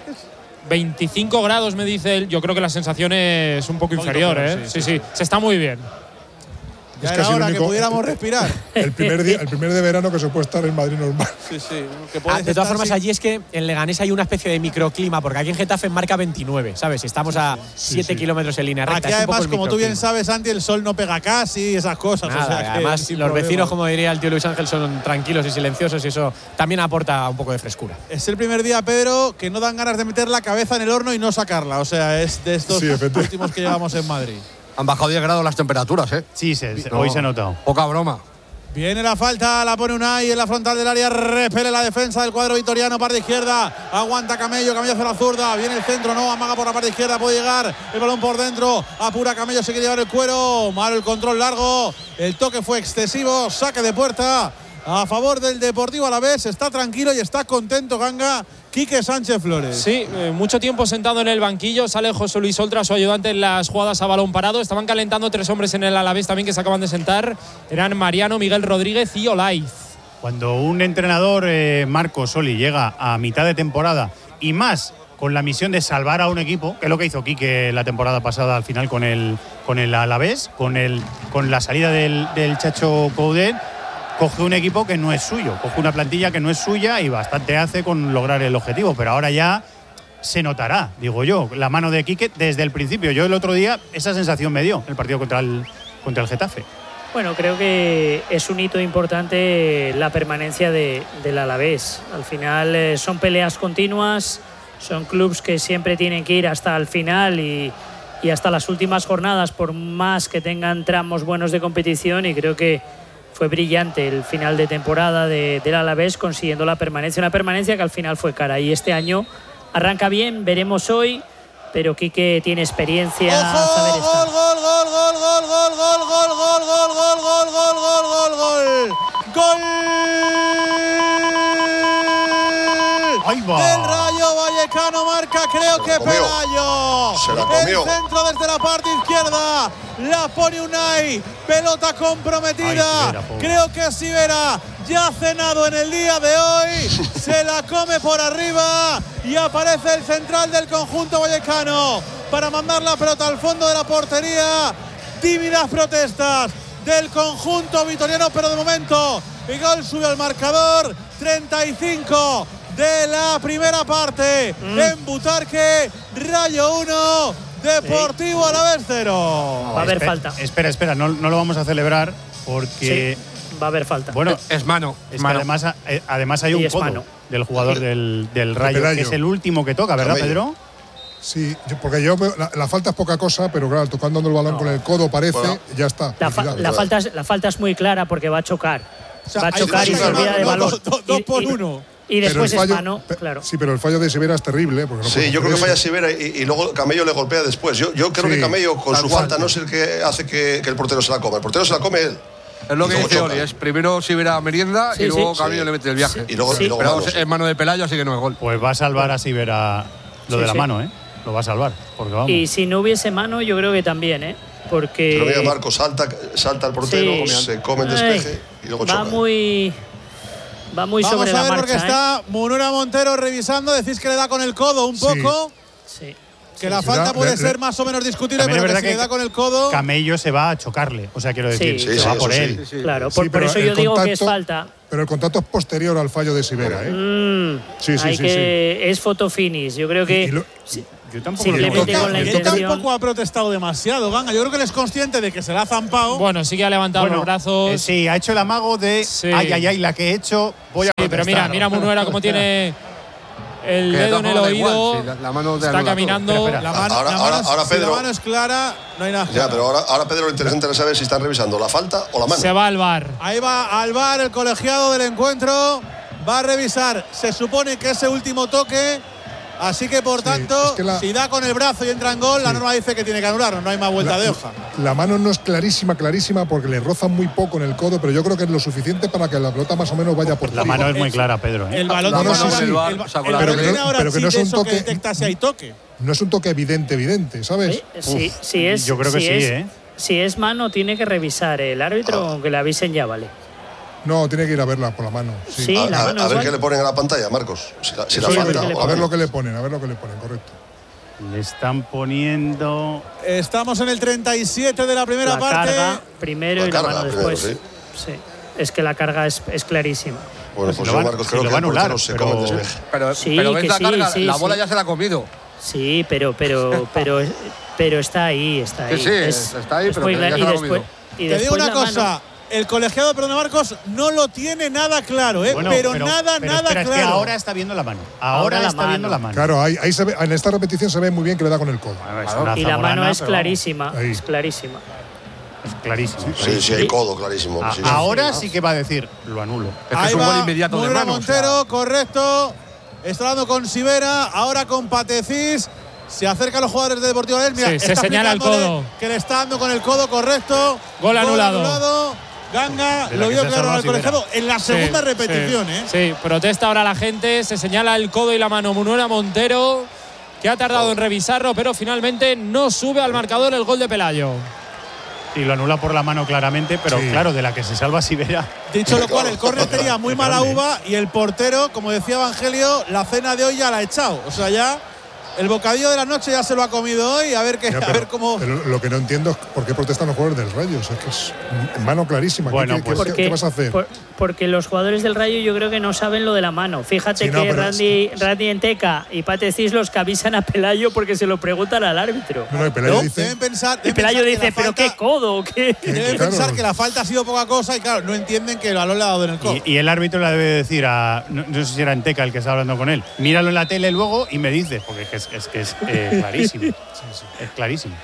25 grados me dice él. Yo creo que la sensación es un poco inferior, ¿eh? Sí, se está muy bien. Ya era hora que pudiéramos respirar. El primer día de verano que se puede estar en Madrid normal. Sí. De todas formas, allí es que en Leganés hay una especie de microclima, porque aquí en Getafe marca 29, ¿sabes? Estamos a 7 kilómetros en línea recta. Aquí además, como tú bien sabes, Santi, el sol no pega casi, esas cosas. Nada, o sea, además, los vecinos, como diría el tío Luis Ángel, son tranquilos y silenciosos y eso también aporta un poco de frescura. Es el primer día, Pedro, que no dan ganas de meter la cabeza en el horno y no sacarla. O sea, es de estos últimos que llevamos en Madrid. Han bajado 10 grados las temperaturas, ¿eh? Sí, hoy se ha notado. Poca broma. Viene la falta, la pone Unai en la frontal del área, repele la defensa del cuadro vitoriano, parte izquierda, aguanta Camello hacia la zurda, viene el centro, no, amaga por la parte izquierda, puede llegar, el balón por dentro, apura Camello, se quiere llevar el cuero, malo el control largo, el toque fue excesivo, saque de puerta a favor del Deportivo Alavés, está tranquilo y está contento Ganga. Quique Sánchez Flores. Sí, mucho tiempo sentado en el banquillo. Sale José Luis Oltra, su ayudante en las jugadas a balón parado. Estaban calentando 3 hombres en el Alavés también que se acaban de sentar. Eran Mariano, Miguel Rodríguez y Olaiz. Cuando un entrenador, Marco Soli, llega a mitad de temporada y más con la misión de salvar a un equipo, que es lo que hizo Quique la temporada pasada al final con el Alavés, con la salida del Chacho Coudet, coge un equipo que no es suyo, coge una plantilla que no es suya y bastante hace con lograr el objetivo, pero ahora ya se notará, digo yo, la mano de Quique desde el principio. Yo el otro día esa sensación me dio el partido contra el Getafe. Bueno, creo que es un hito importante la permanencia del Alavés. Al final son peleas continuas, son clubes que siempre tienen que ir hasta el final y hasta las últimas jornadas, por más que tengan tramos buenos de competición, y creo que fue brillante el final de temporada del Alavés consiguiendo la permanencia, una permanencia que al final fue cara. Y este año arranca bien, veremos hoy, pero Quique tiene experiencia. ¡Gol! Del Rayo Vallecano, marca creo que Pelayo. El centro desde la parte izquierda, la pone Unai, pelota comprometida. Creo que Sivera ya ha cenado en el día de hoy, se la come por arriba y aparece el central del conjunto vallecano para mandar la pelota al fondo de la portería. Tímidas protestas del conjunto vitoriano, pero de momento el gol sube al marcador. 35 de la primera parte en Butarque. Rayo 1, Deportivo Alavés 0. Va a haber falta. Espera, no lo vamos a celebrar porque va a haber falta. Bueno, es mano. Es mano. Que además hay un codo del jugador del Rayo, que es el último que toca, ¿verdad, Pedro? Sí, porque la falta es poca cosa, pero claro, tocando el balón con el codo parece, ya está. La falta es muy clara porque va a chocar. O sea, va a chocar y se olvida de balón. 2 por 1. Y después es mano, claro. Sí, pero el fallo de Sivera es terrible. Porque sí, yo creo que falla Sivera y luego Camello le golpea después. Yo creo que Camello con su falta no es el que hace que el portero se la coma. El portero se la come él. Es lo Y que luego dice chocan. Oli, es primero Sivera merienda y luego Camillo le mete el viaje. Y luego Pero manos, sí. es mano de Pelayo, así que no es gol. Pues va a salvar a Sivera lo de la Sí. mano, ¿eh? Lo va a salvar. Porque vamos. Y si no hubiese mano, yo creo que también, ¿eh? Porque. Pero mira, Marcos salta el portero, Sí. se come el despeje y luego va choca. muy Vamos sobre a la ver marcha. porque está Munura Montero revisando. Decís que le da con el codo un poco. Sí. Que la falta puede ser más o menos discutible, También pero es que verdad si le da con el codo. Camello se va a chocarle. O sea, quiero decir, Sí, se va por él. Claro, Sí, por pero eso el yo digo que es contacto- falta. Pero el contacto es posterior al fallo de Sivera, ¿eh? Sí, sí, Hay sí, que. Es fotofinish. Yo creo que. Yo tampoco simplemente con la Él intención. tampoco ha protestado demasiado, Ganga. Yo creo que él es consciente de que se la ha zampado. Bueno, sí que ha levantado los brazos. Sí, ha hecho el amago de ay, ay, ay, la que he hecho, voy a Sí, pero mira, mira Munuera cómo tiene el Que de dedo todas en el formas da igual, oído. sí, la mano de Está anula caminando. todo. Espera, La mano, Ahora- la mano ahora si Pedro- la mano es clara, no hay nada. Ya, pero ahora Pedro, lo interesante es saber si están revisando la falta o la mano. Se va al bar. Ahí va al bar el colegiado del encuentro. Va a revisar. Se supone que ese último toque. Así que, por tanto, es que la- si da con el brazo y entra en gol, la norma dice que tiene que anularlo. No hay más vuelta de hoja. La mano no es clarísima, porque le roza muy poco en el codo, pero yo creo que es lo suficiente para que la pelota más o menos vaya por La mano es muy clara, Pedro. ¿eh? El balón No, tiene sí, ahora, sí. el Pero balón que tiene no- ahora pero que chip no es de un eso que toque- detecta si hay toque. No es un toque evidente, ¿sabes? Sí, si es, yo creo que si sí, es, ¿eh? Si es mano, tiene que revisar el árbitro, aunque le avisen ya, vale. No, tiene que ir a verla por la mano. Sí. Sí, la a mano ver igual. qué le ponen a la pantalla, Marcos. Si la Sí, falta o la a ver mano. lo que le ponen, correcto. Le están poniendo. Estamos en el 37 de la primera La parte. carga primero La y la carga mano primero, después. Sí. Es que la carga es clarísima. Bueno, pues yo, Marcos, creo que el portero se come el despeje. Sí, pero ves que la sí, carga, sí, la sí. bola ya se la ha comido. Sí, pero está ahí, está ahí. Sí, está ahí, es pero muy que ya clara. se la ha comido. y Te digo después una la cosa. mano- El colegiado, perdón, Marcos, no lo tiene nada claro, ¿eh? Bueno, pero nada espera, claro. Es que ahora está viendo la mano. Ahora la está mano. viendo la mano. Claro, ahí se ve, en esta repetición se ve muy bien que le da con el codo. y la mano es pero clarísima. Ahí. Es clarísima. Es clarísimo. Sí, sí, hay codo, clarísimo. Sí, sí. Ahora sí que va a decir, lo anulo. Es que Ahí es un va gol inmediato de Munera mano. Montero, correcto. Está hablando con Sivera, ahora con Patecís. Se acercan los jugadores de Deportivo Alavés. Mira, Sí, se está señala el explicándole codo. Que le está dando con el codo, correcto. Gol anulado. Ganga De la lo que vio se claro salva al colegiado Sivera. en la segunda Sí, repetición, sí, ¿eh? Sí, protesta ahora la gente, se señala el codo y la mano Munuera Montero, que ha tardado en revisarlo, pero finalmente no sube al marcador el gol de Pelayo. Y lo anula por la mano claramente, pero Sí. claro, de la que se salva Sivera. Dicho lo cual, el córner tenía muy mala grande. uva y el portero, como decía Evangelio, la cena de hoy ya la ha echado. O sea, ya el bocadillo de la noche ya se lo ha comido hoy. A ver, Ya, a ver cómo. pero lo que no entiendo es por qué protestan los jugadores del Rayo. O sea, que es mano clarísima. Bueno, pues- ¿Qué vas a hacer? Porque los jugadores del Rayo yo creo que no saben lo de la mano. Fíjate Sí, no, que pero Randy Enteca y Patecís los que avisan a Pelayo porque se lo preguntan al árbitro. No, y Pelayo dice, Deben pensar, Y Pelayo que dice, la pero falta- qué codo, qué. Deben claro. pensar que la falta ha sido poca cosa y claro, no entienden que el balón le ha dado en el codo. Y el árbitro le debe decir a. No sé si era Enteca el que está hablando con él. Míralo en la tele luego y me dice, porque es que es clarísimo. Es clarísimo.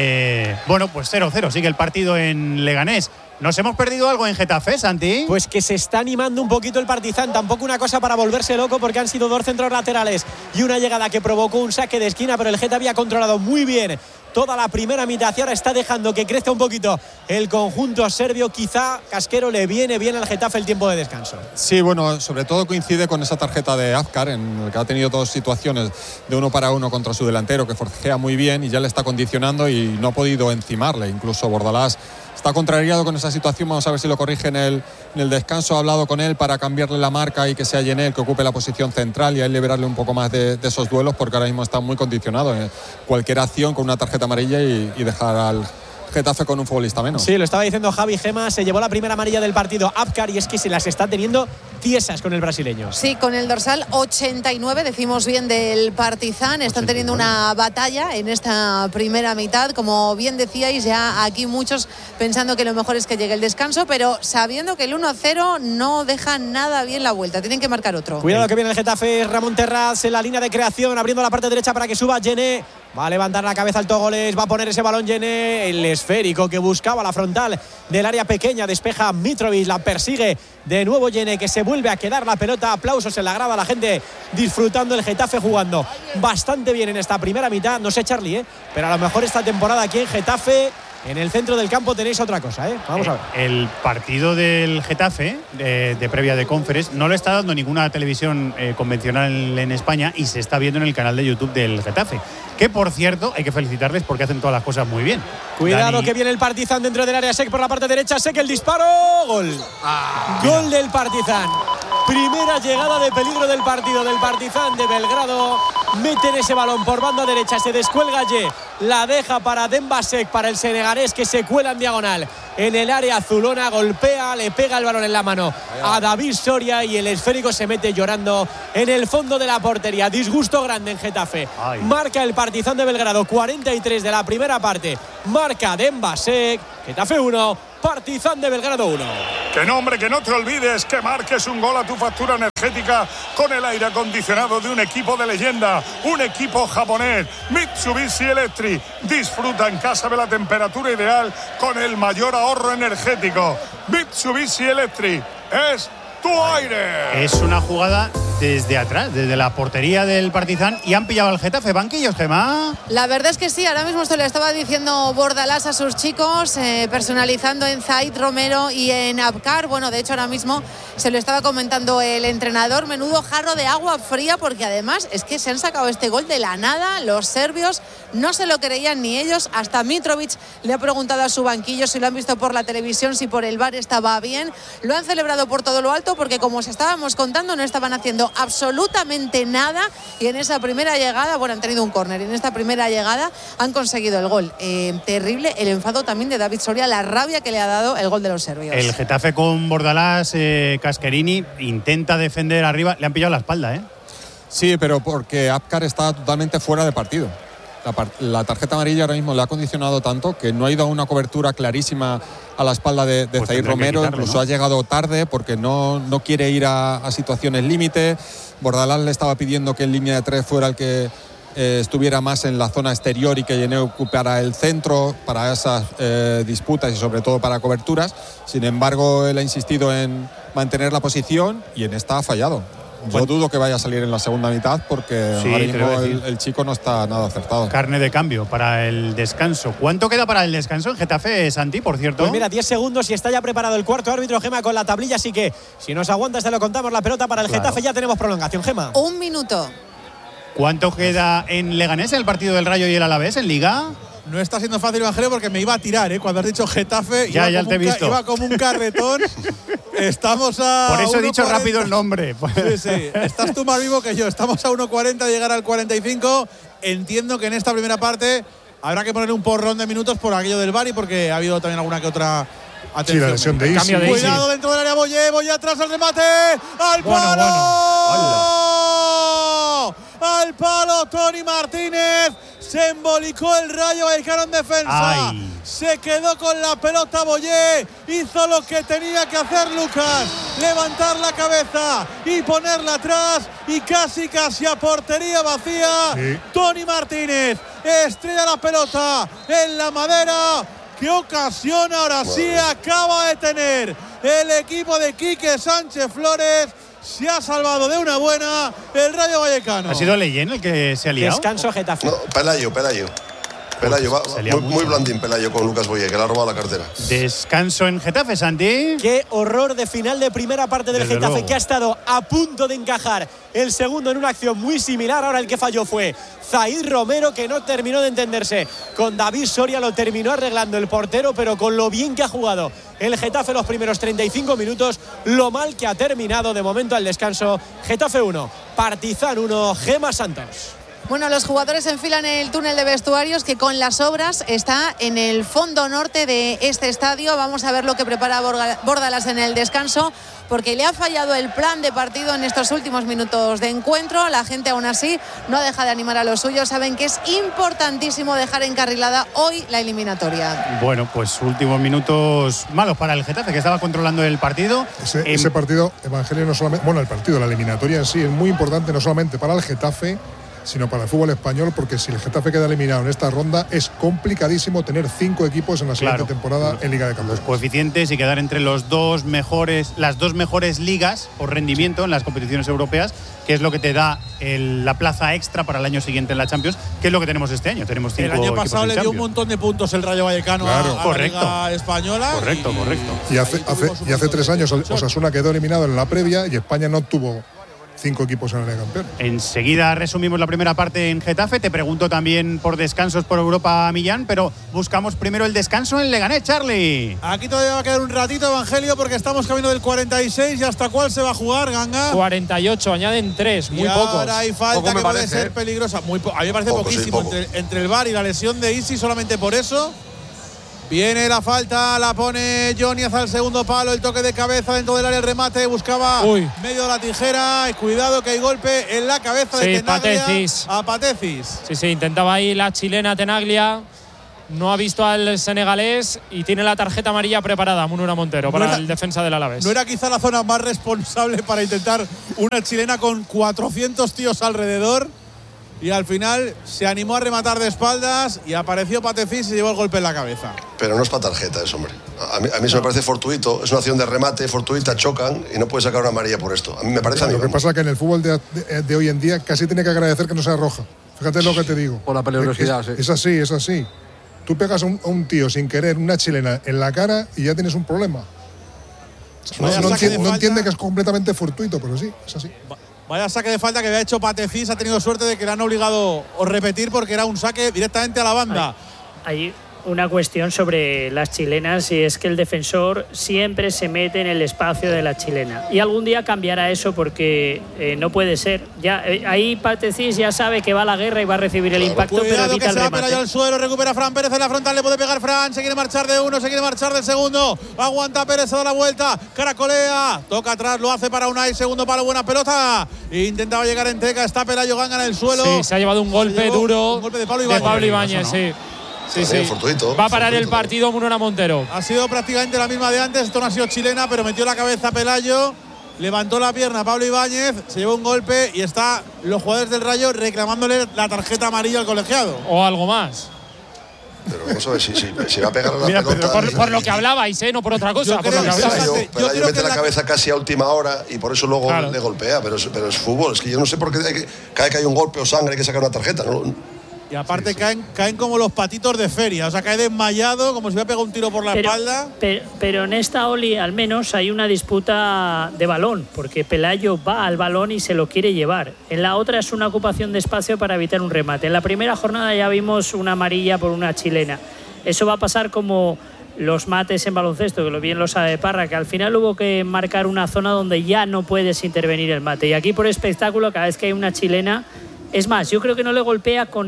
Bueno, pues 0-0. Sigue el partido en Leganés. ¿Nos hemos perdido algo en Getafe, Santi? Pues que se está animando un poquito el Partizan, tampoco una cosa para volverse loco porque han sido dos centros laterales y una llegada que provocó un saque de esquina, pero el Getafe había controlado muy bien toda la primera mitad y ahora está dejando que crezca un poquito el conjunto serbio. Quizá Casquero le viene bien al Getafe el tiempo de descanso. Sí, bueno, sobre todo coincide con esa tarjeta de Afkar, en el que ha tenido dos situaciones de 1 para 1 contra su delantero, que forcejea muy bien y ya le está condicionando y no ha podido encimarle. Incluso Bordalás está contrariado con esa situación. Vamos a ver si lo corrige en el descanso. Ha hablado con él para cambiarle la marca y que sea Yenel que ocupe la posición central y a él liberarle un poco más de esos duelos, porque ahora mismo está muy condicionado. Cualquier acción con una tarjeta amarilla y dejar al Getafe con un futbolista menos. Sí, lo estaba diciendo Javi Gema, se llevó la primera amarilla del partido Afkar y es que se las está teniendo tiesas con el brasileño. Sí, con el dorsal 89, decimos bien del Partizan. Están teniendo una batalla en esta primera mitad. Como bien decíais, ya aquí muchos pensando que lo mejor es que llegue el descanso, pero sabiendo que el 1-0 no deja nada bien la vuelta. Tienen que marcar otro. Cuidado que viene el Getafe, Ramón Terraz en la línea de creación, abriendo la parte derecha para que suba Yené. Va a levantar la cabeza al Togoles, va a poner ese balón Yené, el esférico que buscaba la frontal del área pequeña, despeja Mitrovic, la persigue de nuevo Yené, que se vuelve a quedar la pelota. Aplausos en la grada, la gente disfrutando, el Getafe jugando bastante bien en esta primera mitad. No sé, Charlie, pero a lo mejor esta temporada aquí en Getafe En el centro del campo tenéis otra cosa, ¿eh? Vamos a ver. El partido del Getafe, de previa de Conference, no lo está dando ninguna televisión convencional en España y se está viendo en el canal de YouTube del Getafe. Que, por cierto, hay que felicitarles porque hacen todas las cosas muy bien. Cuidado, Dani, que viene el Partizan dentro del área. Sek por la parte derecha. Sek el disparo. Gol. Gol del Partizan. Primera llegada de peligro del partido del Partizan de Belgrado. Meten ese balón por banda derecha. Se descuelga Ye. La deja para Demba Sek, para el senegalés, que se cuela en diagonal en el área azulona. Golpea, le pega el balón en la mano a David Soria y el esférico se mete llorando en el fondo de la portería. Disgusto grande en Getafe. Marca el Partizan de Belgrado, 43 de la primera parte. Marca Demba Sek. Getafe 1, Partizan de Belgrado 1. Que no, hombre, que no te olvides que marques un gol a tu factura energética con el aire acondicionado de un equipo de leyenda, un equipo japonés, Mitsubishi Electric. Disfruta en casa de la temperatura ideal con el mayor ahorro energético. Mitsubishi Electric es tu aire. Es una jugada desde atrás, desde la portería del Partizan, y han pillado al Getafe. Banquillos, Gemma. La verdad es que sí, ahora mismo se lo estaba diciendo Bordalás a sus chicos, personalizando en Zaid Romero y en Abkar. Bueno, de hecho ahora mismo se lo estaba comentando el entrenador. Menudo jarro de agua fría, porque además es que se han sacado este gol de la nada. Los serbios no se lo creían ni ellos. Hasta Mitrovic le ha preguntado a su banquillo si lo han visto por la televisión, si por el VAR estaba bien. Lo han celebrado por todo lo alto, porque como os estábamos contando, no estaban haciendo absolutamente nada, y en esa primera llegada, bueno, han tenido un córner, y en esta primera llegada han conseguido el gol. Terrible el enfado también de David Soria, la rabia que le ha dado el gol de los serbios. El Getafe con Bordalás, Casquerini intenta defender arriba, le han pillado la espalda, ¿eh? Sí, pero porque Abkar está totalmente fuera de partido. La tarjeta amarilla ahora mismo le ha condicionado tanto que no ha ido a una cobertura clarísima a la espalda de Zaid Romero. Incluso, ¿no?, ha llegado tarde porque no quiere ir a situaciones límite. Bordalás le estaba pidiendo que en línea de 3 fuera el que estuviera más en la zona exterior y que Yené ocupara el centro para esas disputas y sobre todo para coberturas. Sin embargo, él ha insistido en mantener la posición y en esta ha fallado. Yo dudo que vaya a salir en la segunda mitad porque sí, ahora mismo el chico no está nada acertado. Carne de cambio para el descanso. ¿Cuánto queda para el descanso en Getafe, Santi, por cierto? Pues mira, 10 segundos y está ya preparado el cuarto árbitro, Gema, con la tablilla, así que si nos aguantas te lo contamos. La pelota para el Getafe, ya tenemos prolongación, Gema. 1 minuto. ¿Cuánto queda en Leganés, el partido del Rayo y el Alavés en Liga? No está siendo fácil, Evangelio, porque me iba a tirar, cuando has dicho Getafe, ya te he visto. Iba como un carretón. Estamos a... Por eso he dicho rápido el nombre. Sí, estás tú más vivo que yo. Estamos a 1.40 de llegar al 45. Entiendo que en esta primera parte habrá que poner un porrón de minutos por aquello del VAR y porque ha habido también alguna que otra... Atención. Sí, la lesión de Isi. Cuidado dentro del área, Boye atrás al remate. ¡Al palo! ¡Al palo, Tony Martínez! Se embolicó el Rayo Vallecano en defensa. Ay. Se quedó con la pelota Boye. Hizo lo que tenía que hacer Lucas. Levantar la cabeza y ponerla atrás. Y casi a portería vacía. Sí. Tony Martínez estrella la pelota en la madera. ¡Qué ocasión ahora sí acaba de tener el equipo de Quique Sánchez Flores! Se ha salvado de una buena el Rayo Vallecano. ¿Ha sido Leyen el que se ha liado? Descanso, Getafe. No, Pelayo, va muy blandín Pelayo con Lucas Boye, que le ha robado la cartera. Descanso en Getafe, Santi. Qué horror de final de primera parte del Getafe, luego, que ha estado a punto de encajar el segundo en una acción muy similar. Ahora el que falló fue Zaid Romero, que no terminó de entenderse con David Soria. Lo terminó arreglando el portero, pero con lo bien que ha jugado el Getafe los primeros 35 minutos, lo mal que ha terminado de momento al descanso. Getafe 1, Partizan 1, Gema Santos. Bueno, los jugadores enfilan el túnel de vestuarios que con las obras está en el fondo norte de este estadio. Vamos a ver lo que prepara Bordalás en el descanso, porque le ha fallado el plan de partido en estos últimos minutos de encuentro. La gente aún así no deja de animar a los suyos. Saben que es importantísimo dejar encarrilada hoy la eliminatoria. Bueno, pues últimos minutos malos para el Getafe, que estaba controlando el partido. Ese partido, Evangelio, no solamente... Bueno, el partido, la eliminatoria en sí es muy importante, no solamente para el Getafe, sino para el fútbol español, porque si el Getafe queda eliminado en esta ronda, es complicadísimo tener 5 equipos en la siguiente temporada en Liga de Campeones. Los coeficientes y quedar entre las dos mejores ligas por rendimiento en las competiciones europeas, que es lo que te da la plaza extra para el año siguiente en la Champions, que es lo que tenemos este año. Tenemos 5 el año pasado le dio un Champions. montón de puntos el Rayo Vallecano a la Liga Española. Correcto. Y hace 3 años Osasuna quedó eliminado en la previa y España no tuvo 5 equipos en la Liga de Campeones. Enseguida resumimos la primera parte en Getafe. Te pregunto también por descansos por Europa, Millán, pero buscamos primero el descanso en Leganés, Charlie. Aquí todavía va a quedar un ratito, Evangelio, porque estamos camino del 46. ¿Y hasta cuál se va a jugar, Ganga? 48, añaden 3, muy pocos. Ahora hay falta que puede ser peligrosa. A mí me parece poquísimo. Entre el VAR y la lesión de Isi, solamente por eso. Viene la falta, la pone Johnny hacia el segundo palo, el toque de cabeza dentro del área, el remate, buscaba medio de la tijera, y cuidado que hay golpe en la cabeza de Tenaglia a Patecis. Sí, intentaba ahí la chilena Tenaglia, no ha visto al senegalés y tiene la tarjeta amarilla preparada, Munura Montero, para el defensa del Alavés. No era quizá la zona más responsable para intentar una chilena con 400 tíos alrededor. Y al final se animó a rematar de espaldas y apareció Patecis y se llevó el golpe en la cabeza. Pero no es para tarjeta eso, hombre. A mí eso me parece fortuito. Es una acción de remate fortuita, chocan y no puede sacar una amarilla por esto. A mí me parece Lo que pasa es que en el fútbol de hoy en día casi tiene que agradecer que no sea roja. Fíjate lo que te digo. Por la peligrosidad, sí. Es así. Tú pegas a un tío sin querer una chilena en la cara y ya tienes un problema. No entiende que es completamente fortuito, pero sí, es así. Vaya saque de falta que había hecho Patecis. Ha tenido suerte de que le han obligado a repetir porque era un saque directamente a la banda. Hay una cuestión sobre las chilenas, y es que el defensor siempre se mete en el espacio de la chilena. Y algún día cambiará eso, porque no puede ser. Ya ahí Patecis ya sabe que va a la guerra y va a recibir el impacto, pero evita el remate. Se va al suelo, recupera Fran Pérez en la frontal, le puede pegar Fran, se quiere marchar de uno, se quiere marchar del segundo, aguanta Pérez, se da la vuelta, caracolea, toca atrás, lo hace para Unai, segundo palo, buena pelota, intentaba llegar en Teca, está Pelayo Ganga en el suelo. Sí, se ha llevado un golpe duro, un golpe de Pablo Ibáñez, sí. Va a parar el partido Munura Montero. Ha sido prácticamente la misma de antes. Esto no ha sido chilena, pero metió la cabeza a Pelayo, levantó la pierna Pablo Ibáñez, se llevó un golpe y está los jugadores del Rayo reclamándole la tarjeta amarilla al colegiado. O algo más. Pero vamos a ver si va a pegar a la Mira, pelota. Por lo que hablabais, no por otra cosa. Pelayo mete la cabeza casi a última hora y por eso luego le golpea. Pero es fútbol. Es que yo no sé por qué cada vez que hay un golpe o sangre hay que sacar una tarjeta. Y aparte caen como los patitos de feria, o sea, cae desmayado, como si hubiera pegado un tiro por la espalda. Pero en esta, Oli, al menos hay una disputa de balón, porque Pelayo va al balón y se lo quiere llevar. En la otra es una ocupación de espacio para evitar un remate. En la primera jornada ya vimos una amarilla por una chilena. Eso va a pasar como los mates en baloncesto, que lo bien lo sabe Parra, que al final hubo que marcar una zona donde ya no puedes intervenir el mate. Y aquí por espectáculo, cada vez que hay una chilena. Es más, yo creo que no le golpea con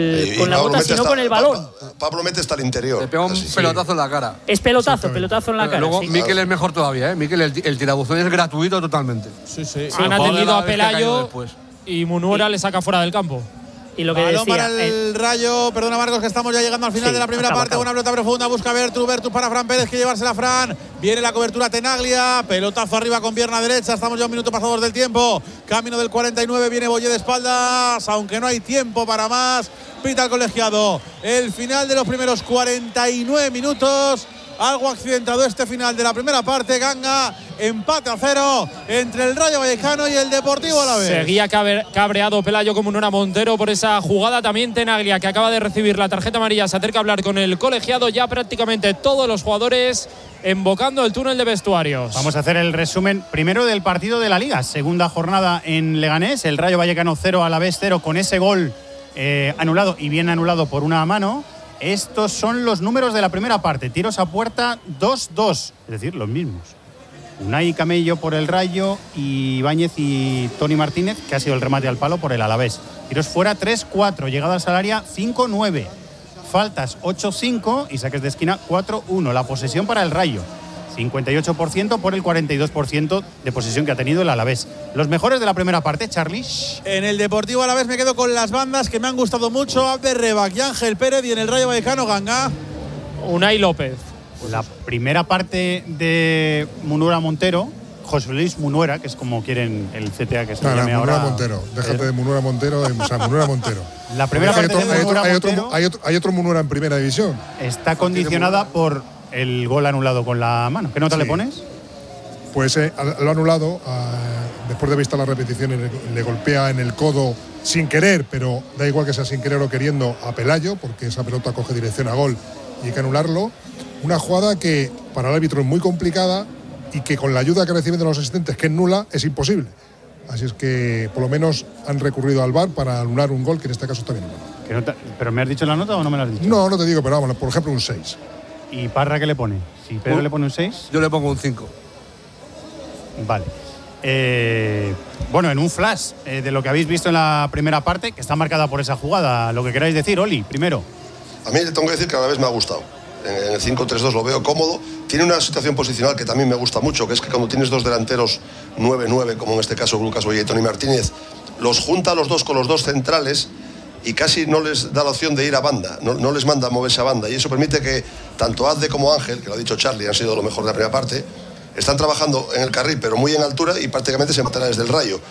la bota, sino con el balón. Pablo mete hasta el interior. Le pega un pelotazo en la cara. Es pelotazo en la cara. Luego, Mikel es mejor todavía, ¿eh? Mikel, el tirabuzón es gratuito totalmente. Sí. Han atendido a Pelayo y Munura le saca fuera del campo. Y lo que balón decía, para el Rayo, perdona Marcos, que estamos ya llegando al final de la primera parte. Una pelota profunda, busca Bertu para Fran Pérez, que llevársela Fran. Viene la cobertura Tenaglia, pelotazo arriba con pierna derecha. Estamos ya un minuto pasados del tiempo. Camino del 49, viene Boye de espaldas, aunque no hay tiempo para más. Pita el colegiado. El final de los primeros 49 minutos. Algo accidentado este final de la primera parte. Ganga, empate a 0 entre el Rayo Vallecano y el Deportivo Alavés. Seguía cabreado Pelayo como Munura Montero por esa jugada. También Tenaglia, que acaba de recibir la tarjeta amarilla, se acerca a hablar con el colegiado. Ya prácticamente todos los jugadores embocando el túnel de vestuarios. Vamos a hacer el resumen primero del partido de la Liga. Segunda jornada en Leganés. El Rayo Vallecano 0, Alavés 0, con ese gol anulado, y bien anulado por una mano. Estos son los números de la primera parte. Tiros a puerta 2-2, es decir, los mismos. Unai Camello por el Rayo y Ibáñez y Toni Martínez, que ha sido el remate al palo, por el Alavés. Tiros fuera 3-4, llegadas al área 5-9, faltas 8-5 y saques de esquina 4-1. La posesión para el Rayo, 58% por el 42% de posesión que ha tenido el Alavés. Los mejores de la primera parte, Charlie. En el Deportivo Alavés me quedo con las bandas que me han gustado mucho, Abder Rebac y Ángel Pérez, y en el Rayo Vallecano, Ganga. Unai López. La primera parte de Munura Montero, José Luis Munuera, que es como quieren el CTA que se No, llame Munuera ahora. Montero. Déjate de Munuera Montero, o sea, Munuera Montero. La primera parte de Munuera Montero hay otro Munuera en primera división. está condicionada por el gol anulado con la mano. ¿Qué nota le pones? Pues lo ha anulado. Después de vista la repetición, le golpea en el codo sin querer, pero da igual que sea sin querer o queriendo, a Pelayo, porque esa pelota coge dirección a gol y hay que anularlo. Una jugada que para el árbitro es muy complicada y que con la ayuda que reciben de los asistentes, que es nula, es imposible. Así es que por lo menos han recurrido al VAR para anular un gol que en este caso está bien anulado. ¿Pero me has dicho la nota o no me la has dicho? No te digo, pero vamos, por ejemplo un 6. ¿Y Parra qué le pone? Si Pedro le pone un 6. Yo le pongo un 5. Vale. Bueno, en un flash de lo que habéis visto en la primera parte, que está marcada por esa jugada, lo que queráis decir, Oli, primero. A mí le tengo que decir que a la vez me ha gustado. En el 5-3-2 lo veo cómodo. Tiene una situación posicional que también me gusta mucho, que es que cuando tienes dos delanteros 9-9, como en este caso Lucas Boya y Tony Martínez, los junta a los dos con los dos centrales y casi no les da la opción de ir a banda, no les manda a moverse a banda. Y eso permite que tanto Azde como Ángel, que lo ha dicho Charlie, han sido lo mejor de la primera parte, están trabajando en el carril, pero muy en altura y prácticamente se matará desde el Rayo.